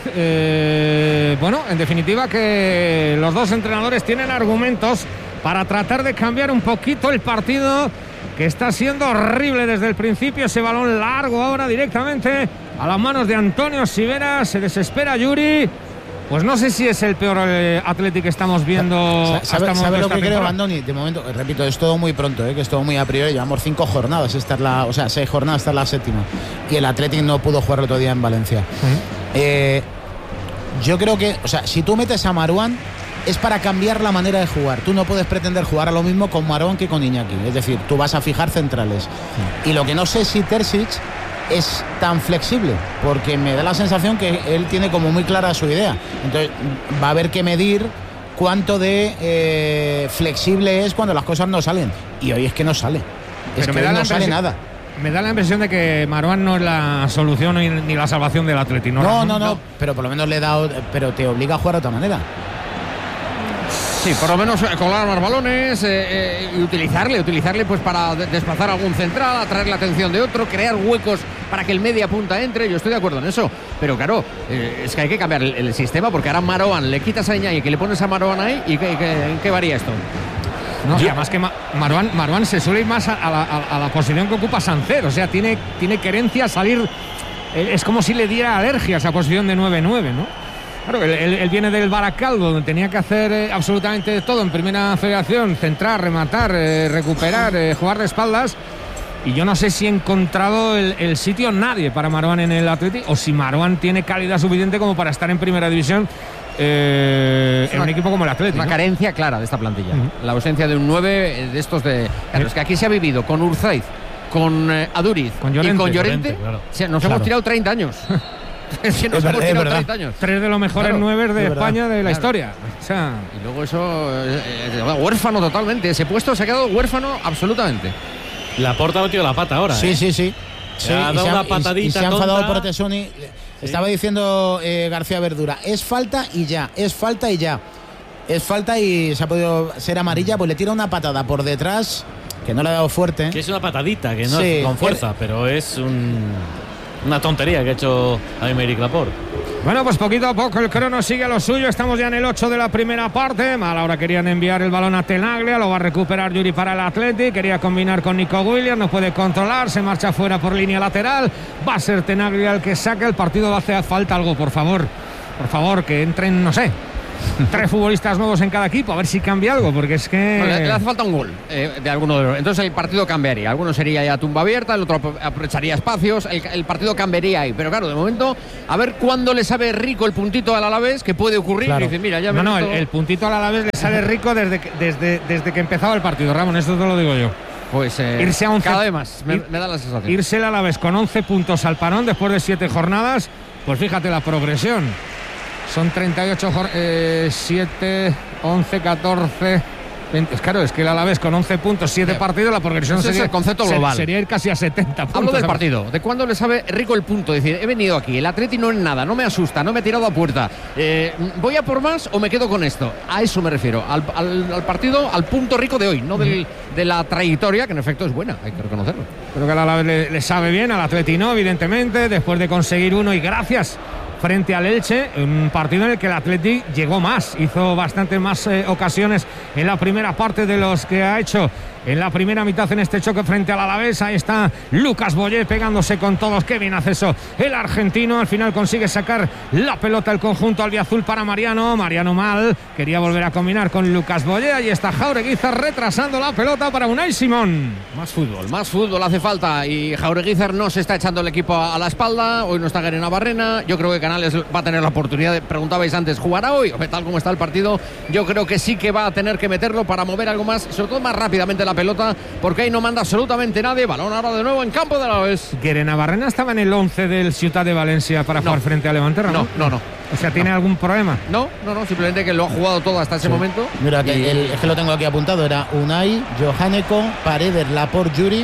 Eh, bueno, en definitiva que los dos entrenadores tienen argumentos para tratar de cambiar un poquito el partido, que está siendo horrible desde el principio. Ese balón largo ahora directamente a las manos de Antonio Sivera. Se desespera Yuri. Pues no sé si es el peor eh, Athletic que estamos viendo. ¿Sabe, hasta ¿sabe lo que temporada? creo, Andoni? De momento, repito, es todo muy pronto, ¿eh? que es todo muy a priori. Llevamos cinco jornadas, esta es la, o sea, seis jornadas, esta es la séptima. Y el Athletic no pudo jugar el otro día en Valencia. Uh-huh. eh, yo creo que, o sea, si tú metes a Marouane, es para cambiar la manera de jugar. Tú no puedes pretender jugar a lo mismo con Marouane que con Iñaki. Es decir, tú vas a fijar centrales. Sí. Y lo que no sé si Terzic es tan flexible, porque me da la sensación que él tiene como muy clara su idea. Entonces va a haber que medir cuánto de eh, flexible es cuando las cosas no salen. Y hoy es que no sale. Es Pero que me da no la sale nada. Me da la impresión de que Marouane no es la solución ni, ni la salvación del Athletic. No, no, no, no, pero por lo menos le he dado, pero te obliga a jugar de otra manera. Sí, por lo menos colar más balones eh, eh, y utilizarle, utilizarle pues para de- desplazar algún central, atraer la atención de otro, crear huecos para que el media punta entre. Yo estoy de acuerdo en eso, pero claro, eh, es que hay que cambiar el, el sistema, porque ahora Marouane le quitas a Iñaki, que le pones a Marouane ahí, y ¿qué, qué, ¿en qué varía esto? No, y además que Ma- Marouane, Marouane se suele ir más a, a, la, a, a la posición que ocupa Sancet, o sea, tiene, tiene querencia a salir, eh, es como si le diera alergia a esa posición de nueve nueve, ¿no? Claro, él, él, él viene del Baracaldo, donde tenía que hacer eh, absolutamente todo en primera federación: centrar, rematar, eh, recuperar, eh, jugar de espaldas. y yo no sé si ha encontrado el, el sitio nadie para Marwan en el Athletic, o si Marwan tiene calidad suficiente como para estar en primera división eh, en una, un equipo como el Athletic. Una ¿no? carencia clara de esta plantilla. Uh-huh. La ausencia de un nueve de estos de... Claro, ¿Eh? Es que aquí se ha vivido con Urzaiz, con eh, Aduriz con Llorente, y con Llorente. Llorente claro. O sea, nos claro. hemos tirado treinta años. Es que nos es hemos verdad, tirado treinta años. Tres de los mejores claro, nueve de España de la claro. historia. O sea, y luego eso, eh, eh, huérfano totalmente. Ese puesto se ha quedado huérfano absolutamente. La Porta ha metido la pata ahora. Sí, ¿eh? sí, sí. Se ha dado una patadita y, y se ha enfadado tonta. por Tesoni. Sí. Estaba diciendo eh, García Verdura, es falta y ya, es falta y ya. Es falta y se ha podido ser amarilla, pues le tira una patada por detrás, que no le ha dado fuerte. Que es una patadita, que no sí, es con fuerza, él... pero es un, una tontería que ha hecho Aymeric Laporte. Bueno, pues poquito a poco el crono sigue a lo suyo. Estamos ya en el ocho de la primera parte. Mal ahora querían enviar el balón a Tenaglia. Lo va a recuperar Yuri para el Athletic. Quería combinar con Nico Williams. No puede controlar. Se marcha fuera por línea lateral. Va a ser Tenaglia el que saque. El partido va a hacer falta algo, por favor. Por favor, que entren, no sé, tres futbolistas nuevos en cada equipo, a ver si cambia algo, porque es que... No, le, le hace falta un gol eh, de alguno de los... Entonces el partido cambiaría. Alguno sería ya tumba abierta, el otro aprovecharía espacios, el, el partido cambiaría ahí. Pero claro, de momento, a ver cuándo le sabe rico el puntito al Alavés, que puede ocurrir. Claro. Y dice, mira, ya no, no, el, el puntito al Alavés le sale rico desde que, desde, desde que empezaba el partido, Ramón, esto te lo digo yo. Pues eh, irse a once, cada vez más, me, ir, me da la sensación. Irse el Alavés con once puntos al parón después de siete jornadas, pues fíjate la progresión. Son treinta y ocho, eh, siete, once, catorce, veinte. Es claro, es que el Alavés con once puntos, siete partidos, la progresión Ese sería, es el concepto global. Sería ir casi a setenta puntos. Hablo del partido, de cuándo le sabe rico el punto. Es decir, he venido aquí, el Atleti no es nada, no me asusta, no me he tirado a puerta. Eh, ¿Voy a por más o me quedo con esto? A eso me refiero, al, al, al partido, al punto rico de hoy, no del, de la trayectoria, que en efecto es buena, hay que reconocerlo. Creo que el Alavés le, le sabe bien, al Atleti no, evidentemente, después de conseguir uno y gracias frente al Elche, un partido en el que el Athletic llegó más, hizo bastante más eh, ocasiones en la primera parte de los que ha hecho en la primera mitad en este choque frente al Alavés. Ahí está Lucas Boyé pegándose con todos. Qué bien hace eso el argentino. Al final consigue sacar la pelota el conjunto albiazul para Mariano. Mariano mal, quería volver a combinar con Lucas Boyé. Ahí está Jaureguizar retrasando la pelota para Unai Simón. Más fútbol, más fútbol hace falta. Y Jaureguizar no se está echando el equipo a la espalda. Hoy no está Garena Barrena. Yo creo que Canales va a tener la oportunidad de, preguntabais antes, ¿jugará hoy? Tal como está el partido, yo creo que sí que va a tener que meterlo para mover algo más, sobre todo más rápidamente la pelota, porque ahí no manda absolutamente nadie. Balón ahora de nuevo en campo de Alavés. Garena Barrena estaba en el once del Ciutat de Valencia para jugar no. frente a Levante, ¿no? No, no, no. O sea, ¿tiene no. algún problema? No, no, no, simplemente que lo ha jugado todo hasta ese sí. momento. Mira, que y... el, es que lo tengo aquí apuntado, era Unai, Johaneko, Paredes, Laporte, Yuri,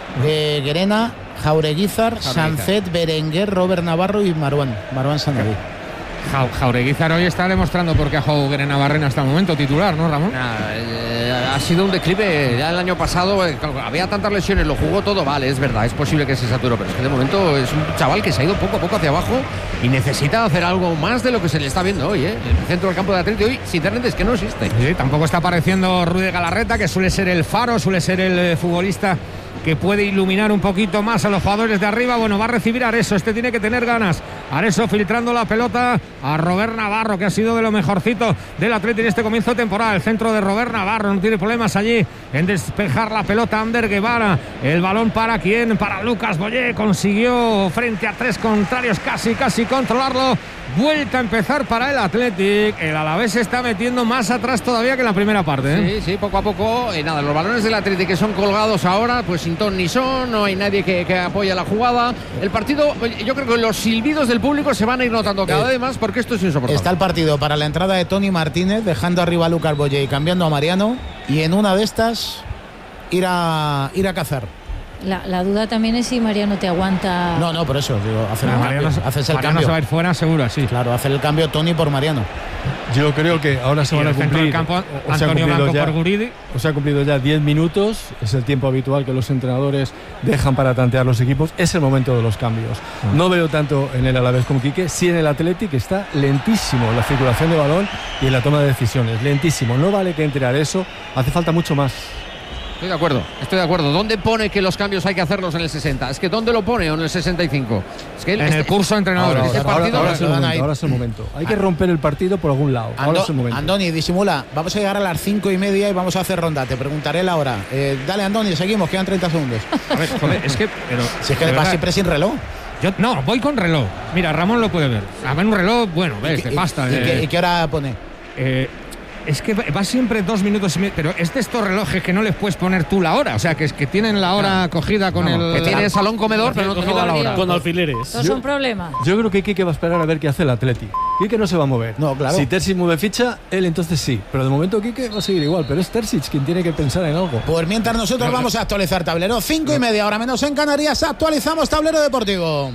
eh, Garena, Jaureguizar, Sancet, Berenguer, Robert Navarro y Marwan, Marwan Sanabí. Jaureguizar hoy está demostrando por qué ha jugado Garena Barrena hasta el momento titular, ¿no, Ramón? Nah, eh, ha sido un declive. Ya el año pasado eh, había tantas lesiones, lo jugó todo, vale, es verdad, es posible que se saturó, pero es que de momento es un chaval que se ha ido poco a poco hacia abajo y necesita hacer algo más de lo que se le está viendo hoy, ¿eh? El centro del campo de Atleti hoy, sinceramente, es que no existe. Sí, tampoco está apareciendo Rui de Galarreta, que suele ser el faro, suele ser el eh, futbolista que puede iluminar un poquito más a los jugadores de arriba. Bueno, va a recibir Areso, este tiene que tener ganas. Areso filtrando la pelota a Robert Navarro, que ha sido de lo mejorcito del Atleti en este comienzo de temporada. El centro de Robert Navarro, no tiene problemas allí en despejar la pelota. Ander Guevara, el balón para quién, para Lucas Boyé, consiguió frente a tres contrarios casi, casi controlarlo. Vuelta a empezar para el Athletic. El Alavés se está metiendo más atrás todavía que en la primera parte, ¿eh? Sí, sí, poco a poco. Eh, nada, los balones del Athletic que son colgados ahora, pues sin ton ni son, no hay nadie que, que apoye la jugada. El partido, yo creo que los silbidos del público se van a ir notando cada eh, vez más, porque esto es insoportable. Está el partido para la entrada de Tony Martínez, dejando arriba a Lucas Boyé y cambiando a Mariano, y en una de estas ir a, ir a cazar. La, la duda también es si Mariano te aguanta. No, no, por eso digo, hacer no, el Mariano, cambio. Haces el Mariano cambio. se va a ir fuera seguro, sí. Claro, hacer el cambio Tony por Mariano. Yo creo que ahora se y van a cumplir. Del campo, o Antonio Blanco ya, por Guridi. O se ha cumplido ya diez minutos, es el tiempo habitual que los entrenadores dejan para tantear los equipos. Es el momento de los cambios. Ah. No veo tanto en el Alavés como Quique, sí en el Athletic, que está lentísimo la circulación de balón y en la toma de decisiones. Lentísimo. No vale que entre Areso, hace falta mucho más. Estoy de acuerdo, estoy de acuerdo. ¿Dónde pone que los cambios hay que hacerlos en el sesenta? Es que ¿dónde lo pone o en el sesenta y cinco? Es que en este, el curso de entrenadores. Este ahora, partido, ahora, ahora, es el momento, ahora es el momento. Hay que romper el partido por algún lado. Ando, ahora es el momento. Andoni, disimula. Vamos a llegar a las cinco y media y vamos a hacer ronda. Te preguntaré la hora. Eh, dale, Andoni, seguimos. Quedan treinta segundos. A ver, joder, es que. Pero, si es que va siempre sin reloj. Yo, no, voy con reloj. Mira, Ramón lo puede ver. A ver, un reloj, bueno, ves, de pasta. ¿Y, eh, y, qué, ¿Y qué hora pone? Eh. Es que va siempre dos minutos y medio, pero es de estos relojes que no les puedes poner tú la hora, o sea, que es que tienen la hora no. cogida con no, el... Que tiene salón comedor, pero no cogida la hora. Con alfileres. No son problemas. Yo creo que Quique va a esperar a ver qué hace el Atleti. Quique no se va a mover. No, claro. Si Terzic mueve ficha, él entonces sí. Pero de momento Quique va a seguir igual, pero es Terzic quien tiene que pensar en algo. Pues mientras nosotros vamos a actualizar tablero, cinco y media, ahora menos en Canarias, actualizamos tablero deportivo.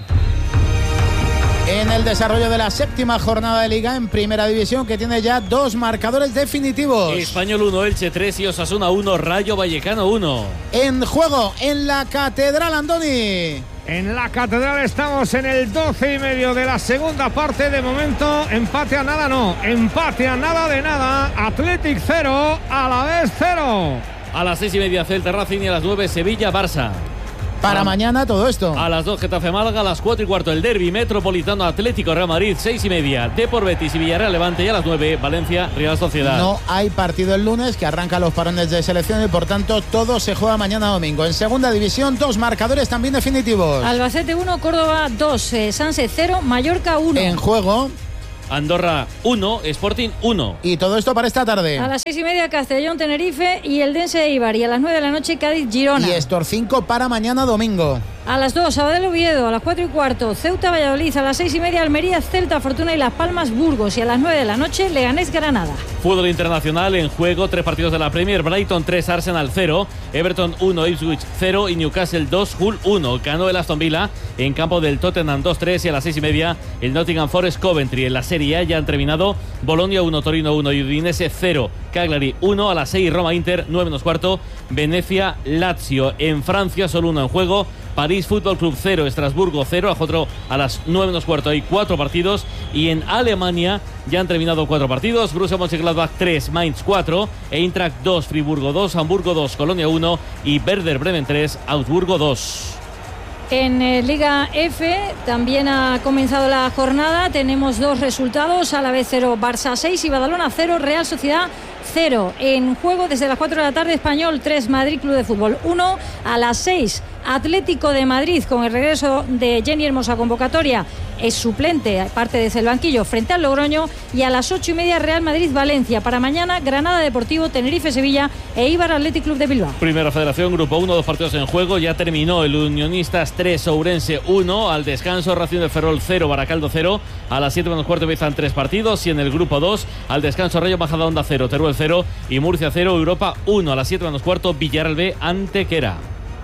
En el desarrollo de la séptima jornada de Liga en Primera División, que tiene ya dos marcadores definitivos. Español uno, Elche tres y Osasuna uno, Rayo Vallecano uno. En juego, en la Catedral, Andoni. En la Catedral estamos en el doce y medio de la segunda parte. De momento, empate a nada no. Empate a nada de nada. Athletic cero, Alavés cero. A las seis y media Celta Racing y a las nueve Sevilla Barça. Para a mañana todo esto. A las dos Getafe Málaga, a las cuatro y cuarto el derbi Metropolitano Atlético Real Madrid, seis y media Depor Betis y Villarreal Levante y a las nueve Valencia Real Sociedad. No hay partido el lunes, que arranca los parones de selección y por tanto todo se juega mañana domingo. En segunda división, dos marcadores también definitivos. Albacete uno, Córdoba dos, eh, Sanse cero, Mallorca uno. En juego, Andorra uno, Sporting uno. Y todo esto para esta tarde. A las seis y media Castellón Tenerife y el Dense Eibar. Y a las nueve de la noche Cádiz Girona. Y Estor cinco para mañana domingo. A las dos Sabadell Oviedo. A las cuatro y cuarto Ceuta Valladolid. A las seis y media Almería Celta Fortuna y Las Palmas Burgos. Y a las nueve de la noche Leganés Granada. Fútbol internacional en juego, tres partidos de la Premier. Brighton tres, Arsenal cero, Everton uno, Ipswich cero y Newcastle dos, Hull uno. Ganó el Aston Villa en campo del Tottenham dos tres y a las seis y media el Nottingham Forest Coventry. En la Serie A ya han terminado Bolonia uno, Torino uno y Udinese cero, Cagliari uno. A las seis Roma Inter, nueve menos cuarto Venecia Lazio. En Francia solo uno en juego, París Fútbol Club cero, Estrasburgo cero. A otro a las nueve menos cuarto hay cuatro partidos. Y en Alemania ya han terminado cuatro partidos, Borussia Mönchengladbach tres, Mainz cuatro, Eintracht dos, Friburgo dos, Hamburgo dos, Colonia uno y Werder Bremen tres, Augsburgo dos. En eh, Liga F también ha comenzado la jornada. Tenemos dos resultados: Alavés cero, Barça seis y Badalona cero, Real Sociedad cero. En juego desde las cuatro de la tarde, Español tres, Madrid Club de Fútbol uno. A las seis Atlético de Madrid, con el regreso de Jenny Hermosa convocatoria, es suplente, parte desde el banquillo, frente al Logroño. Y a las ocho y media Real Madrid-Valencia. Para mañana Granada Deportivo, Tenerife-Sevilla e Eibar Athletic Club de Bilbao. Primera Federación, Grupo uno, dos partidos en juego. Ya terminó el Unionistas tres, Ourense uno. Al descanso Racing de Ferrol cero, Baracaldo cero. A las siete menos cuarto empiezan tres partidos. Y en el Grupo dos, al descanso Rayo Majadahonda cero, Teruel cero y Murcia cero, Europa uno. A las siete menos cuarto Villarreal B, Antequera.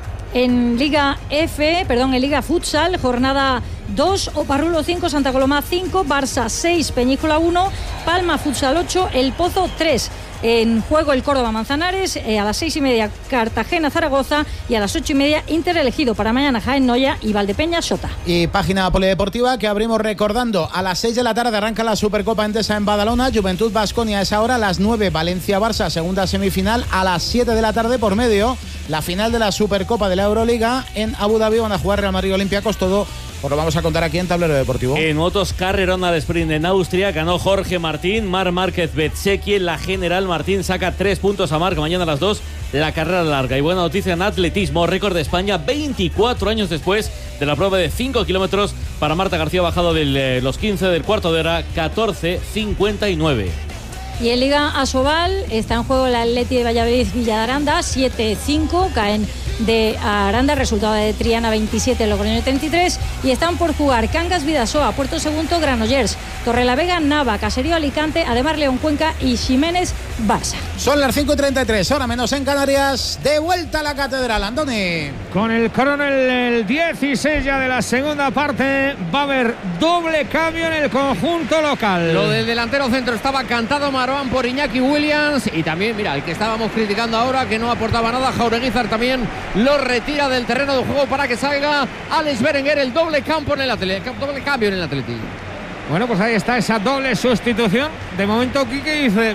En Liga F, perdón, en Liga Futsal, jornada dos, Oparrulo cinco, Santa Coloma cinco, Barça seis, Peñícola uno, Palma Futsal ocho, El Pozo tres. En juego el Córdoba Manzanares, eh, a las seis y media Cartagena Zaragoza y a las ocho y media Inter elegido. Para mañana Jaén Noya y Valdepeñas Sota. Y página polideportiva que abrimos recordando: a las seis de la tarde arranca la Supercopa Endesa en Badalona, Juventud Baskonia es ahora, a las nueve Valencia Barça, segunda semifinal. A las siete de la tarde por medio la final de la Supercopa de la Euroliga en Abu Dhabi. Van a jugar Real Madrid Olympiacos, todo os lo vamos a contar aquí en Tablero Deportivo. En motos, carrerón al sprint en Austria, ganó Jorge Martín, Marc Márquez Betseki. La General Martín saca tres puntos a Marc. Mañana a las dos la carrera larga. Y buena noticia en atletismo, récord de España veinticuatro años después de la prueba de cinco kilómetros para Marta García, bajado de eh, los quince del cuarto de hora, catorce cincuenta y nueve. Y en Liga Asobal está en juego el Atleti de Valladolid Villa de Aranda, siete cinco, caen de Aranda, resultado de Triana veintisiete, Logroño treinta y tres. Y están por jugar Cangas Vidasoa, Puerto Segundo Granollers, Torrelavega Nava, Caserío Alicante, Ademar León Cuenca y Ximénez Barça. Son las cinco y treinta y tres, hora menos en Canarias. De vuelta a la Catedral, Andoni. Con el coronel el dieciséis ya de la segunda parte, va a haber doble cambio en el conjunto local. Lo del delantero centro estaba cantado, Marwan, por Iñaki Williams. Y también, mira, el que estábamos criticando ahora, que no aportaba nada, Jaureguizar, también lo retira del terreno de juego para que salga Alex Berenguer. El doble campo en el Atlético, doble cambio en el Atlético. Bueno, pues ahí está esa doble sustitución. De momento Quique dice: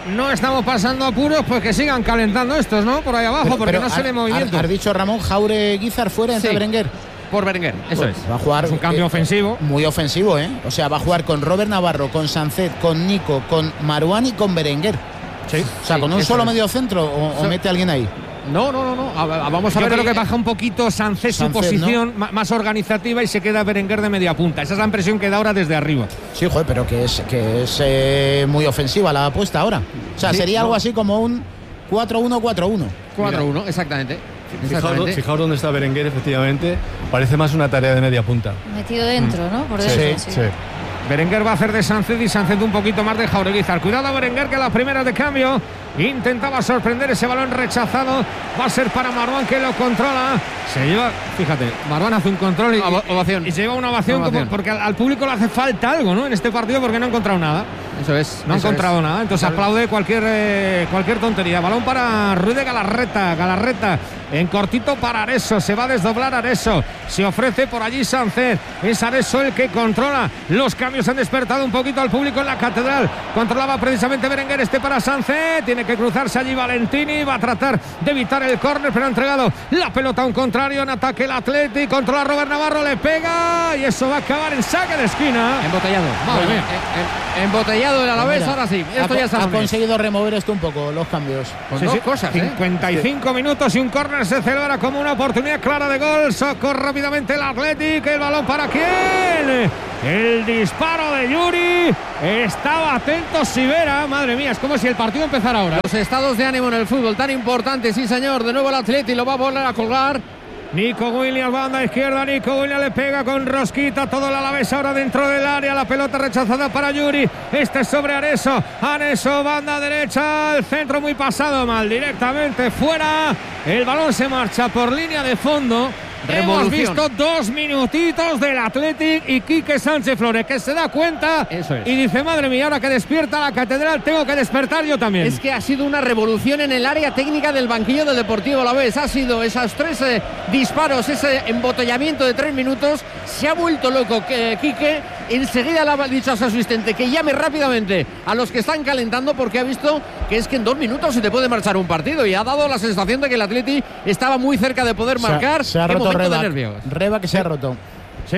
no estamos pasando apuros, pues que sigan calentando estos, ¿no? Por ahí abajo, pero, porque pero no se ve movimiento. Has dicho, Ramón, Jaure Guizar fuera entre Sí. Berenguer. Por Berenguer, eso Pues es. Va a jugar Es un cambio eh, ofensivo. Muy ofensivo, ¿eh? O sea, va a jugar con Robert Navarro, con Sancet, con Nico, con Marouane y con Berenguer. Sí. O sea, Sí, con un eso solo es. medio centro o, o So- mete a alguien ahí. No, no, no, no. A- a- vamos a Yo ver. creo que eh, baja un poquito Sancet su Sancet, posición ma- más organizativa y se queda Berenguer de media punta. Esa es la impresión que da ahora desde arriba. Sí, joder, pero que es, que es eh, muy ofensiva la apuesta ahora. O sea, Sí, sería no. algo así como un cuatro uno cuatro uno. cuatro uno, exactamente. Fijaos, Exactamente. fijaos dónde está Berenguer, efectivamente. Parece más una tarea de media punta. Metido dentro, ¿no? Por dentro, sí. sí. Berenguer va a hacer de Sancet y Sancet un poquito más de Jaureguizar. Cuidado Berenguer, que a las primeras de cambio intentaba sorprender ese balón rechazado. Va a ser para Marouane, que lo controla. Se lleva, fíjate, Marouane hace un control y, Ova- ovación. y se lleva una ovación, Ovación. como- porque al, al público le hace falta algo, ¿no? En este partido, porque no ha encontrado nada. Eso es. No ha eso encontrado es. nada, entonces aplaude cualquier eh, cualquier tontería. Balón para Ruiz de Galarreta, Galarreta en cortito para Areso, se va a desdoblar Areso, se ofrece por allí Sancet, es Areso el que controla los cambios, han despertado un poquito al público en la catedral, controlaba precisamente Berenguer, este para Sancet, tiene que cruzarse allí Valentini, va a tratar de evitar el córner, pero ha entregado la pelota a un contrario, en ataque el Atleti, controla Robert Navarro, le pega y eso va a acabar en saque de esquina. Embotellado. Madre mía. En- en- embotellado el Alavés, Mira, ahora sí. ha, Esto ya está. ha conseguido remover esto un poco, los cambios. Con Sí, dos sí. cosas, ¿eh? cincuenta y cinco minutos y un córner se celebra como una oportunidad clara de gol. Sacó rápidamente el Athletic. El balón para quién. El disparo de Yuri. Estaba atento Sivera. Madre mía, es como si el partido empezara ahora. Los estados de ánimo en el fútbol tan importantes, sí señor. De nuevo el Atleti lo va a volver a colgar. Nico Williams, banda izquierda. Nico Williams le pega con rosquita. Todo el Alavés ahora dentro del área. La pelota rechazada para Yuri. Este es sobre Areso. Areso, banda derecha. El centro muy pasado mal. Directamente fuera. El balón se marcha por línea de fondo. Hemos Revolución. visto dos minutitos del Athletic y Quique Sánchez Flores, que se da cuenta Eso es. y dice: madre mía, ahora que despierta la catedral, tengo que despertar yo también. Es que ha sido una revolución en el área técnica del banquillo del Deportivo Alavés. Ha sido esos tres eh, disparos, ese embotellamiento de tres minutos. Se ha vuelto loco que Quique. Enseguida le ha dicho a su asistente que llame rápidamente a los que están calentando, porque ha visto que es que en dos minutos se te puede marchar un partido, y ha dado la sensación de que el Atleti estaba muy cerca de poder marcar. Se ha, se ha Qué roto momento de Reba. nervios. Reba que se ha roto. Sí.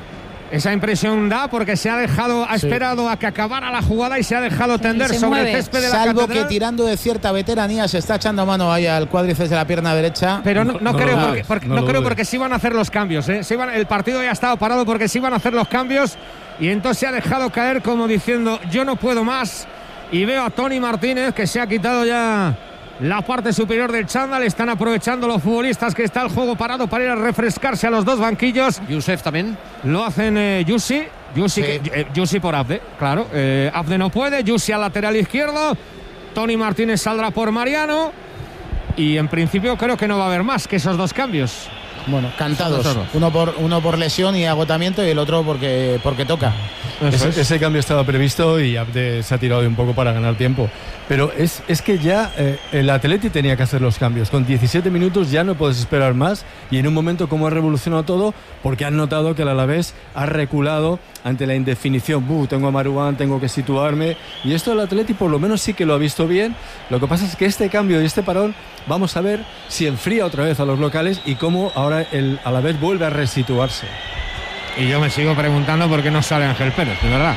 Esa impresión da porque se ha dejado, ha Sí. esperado a que acabara la jugada y se ha dejado tender se sobre mueve. el césped de la Salvo catedral. que tirando de cierta veteranía se está echando mano ahí al cuádriceps de la pierna derecha. Pero no, no No creo, lo porque, dudes, porque- no no lo creo dudes. porque sí van a hacer los cambios. ¿eh? Se iban- el partido ya estaba parado porque sí van a hacer los cambios. Y entonces se ha dejado caer como diciendo: yo no puedo más. Y veo a Tony Martínez, que se ha quitado ya la parte superior del chándal. Están aprovechando los futbolistas que está el juego parado para ir a refrescarse a los dos banquillos. Yusef también. Lo hacen eh, Yusi. Yusi, Sí. que- eh, Yusi por Abde, claro. Eh, Abde no puede. Yusi al lateral izquierdo. Tony Martínez saldrá por Mariano. Y en principio creo que no va a haber más que esos dos cambios. Bueno, cantados. Esos dos. Uno por, uno por lesión y agotamiento y el otro porque, porque toca. Eso Ese, es. ese cambio estaba previsto y Abde se ha tirado de un poco para ganar tiempo. Pero es, es que ya eh, el Atleti tenía que hacer los cambios. Con diecisiete minutos ya no puedes esperar más. Y en un momento como ha revolucionado todo, porque han notado que el Alavés ha reculado ante la indefinición. Buh, tengo a Marouane, tengo que situarme. Y esto el Atleti por lo menos sí que lo ha visto bien. Lo que pasa es que este cambio y este parón, vamos a ver si enfría otra vez a los locales y cómo ahora el Alavés vuelve a resituarse. Y yo me sigo preguntando por qué no sale Ángel Pérez, de verdad.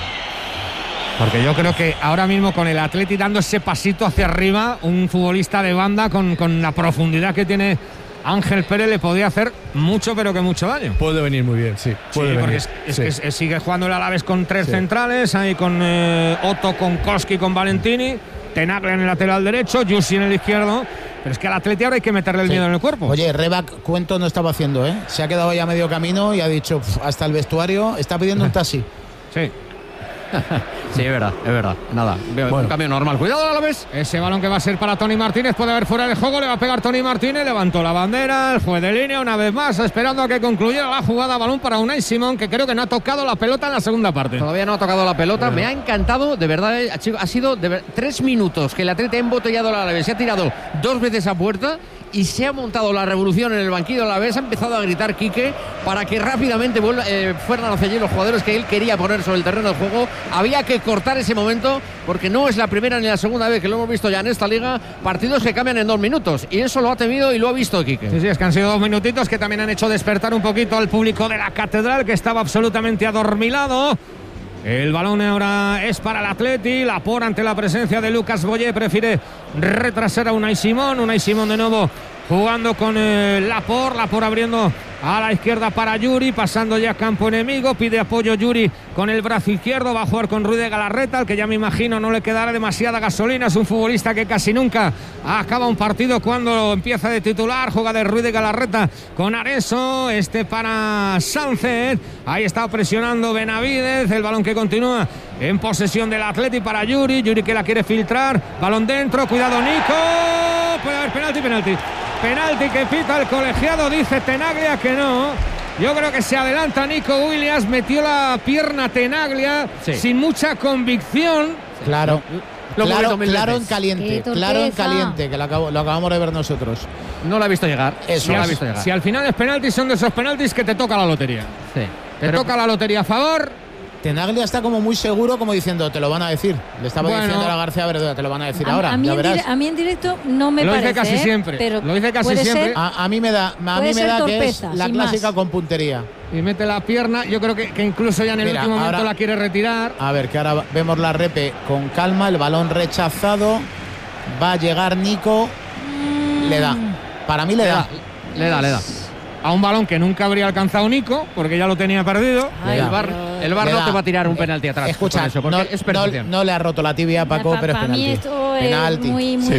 Porque yo creo que ahora mismo con el Atleti dando ese pasito hacia arriba, un futbolista de banda con, con la profundidad que tiene Ángel Pérez le podía hacer mucho, pero que mucho daño. Puede venir muy bien, sí. Puede Sí, porque venir. es, es Sí. que es- es- sigue jugando el Alavés con tres Sí. centrales, ahí con eh, Otto, con Koski, con Valentini, Tenaglia en el lateral derecho, Yusi en el izquierdo. Pero es que al Atleti ahora hay que meterle el Sí. miedo en el cuerpo. Oye, Rebac, cuento no estaba haciendo, ¿eh? Se ha quedado ya a medio camino y ha dicho "Pf, hasta el vestuario, está pidiendo un taxi. Sí. Sí, es verdad, es verdad. Nada, un cambio normal. Cuidado, Alavés. Ese balón que va a ser para Tony Martínez, puede haber fuera de juego, le va a pegar Tony Martínez, levantó la bandera, el juez de línea una vez más, esperando a que concluyera la jugada, balón para Unai Simón, que creo que no ha tocado la pelota en la segunda parte. Todavía no ha tocado la pelota. Me ha encantado, de verdad, eh, chico, ha sido de ver- tres minutos que el Atleti ha embotellado al Alavés, se ha tirado dos veces a puerta y se ha montado la revolución en el banquillo del Alavés. Ha empezado a gritar Quique para que rápidamente vuelva, eh, fueran hacia allí los jugadores que él quería poner sobre el terreno de juego. Había que cortar ese momento, porque no es la primera ni la segunda vez que lo hemos visto ya en esta liga, partidos que cambian en dos minutos, y eso lo ha temido y lo ha visto Quique. Sí, sí, es que han sido dos minutitos que también han hecho despertar un poquito al público de la Catedral, que estaba absolutamente adormilado. El balón ahora es para el Atleti. Laporte, ante la presencia de Lucas Boyé, prefiere retrasar a Unai Simón. Unai Simón de nuevo jugando con eh, Laporte. Laporte abriendo a la izquierda para Yuri, pasando ya a campo enemigo. Pide apoyo Yuri con el brazo izquierdo. Va a jugar con Ruiz de Galarreta, al que ya me imagino no le quedará demasiada gasolina. Es un futbolista que casi nunca acaba un partido cuando empieza de titular. Juega de Ruiz de Galarreta con Areso. Este para Sánchez. Ahí está presionando Benavidez. El balón que continúa en posesión del Atleti para Yuri. Yuri que la quiere filtrar. Balón dentro. Cuidado, Nico. Puede haber penalti, penalti. Penalti que pita el colegiado, dice Tenaglia que no. Yo creo que se adelanta Nico Williams, metió la pierna Tenaglia sí. sin mucha convicción. Claro, lo claro, claro en caliente, claro en caliente, que lo, acabo, lo acabamos de ver nosotros. No lo ha visto llegar. Eso, no si, lo ha visto llegar. Si al final es penalti, son de esos penaltis que te toca la lotería. Sí. Te Pero, toca la lotería a favor. Tenaglia está como muy seguro, como diciendo, te lo van a decir. Le estaba bueno, diciendo a la García Verduga, te lo van a decir a, ahora. A mí, ya verás. a mí en directo no me lo parece. Lo dice casi siempre. Pero lo dice casi siempre. A, a mí me da, a mí me da torpeza, que es la clásica más. Con puntería. Y mete la pierna. Yo creo que, que incluso ya en el Mira, último momento ahora, la quiere retirar. A ver, que ahora vemos la repe con calma. El balón rechazado. Va a llegar Nico. Mm. Le da. Para mí le, le da. da. Le da, le da. A un balón que nunca habría alcanzado Nico, porque ya lo tenía perdido. Ay, el bar, el bar no te va a tirar un penalti atrás. Escucha, eso, no, es no, no le ha roto la tibia a Paco, pa, pero pa es penalti. Mí esto penalti. Es muy, muy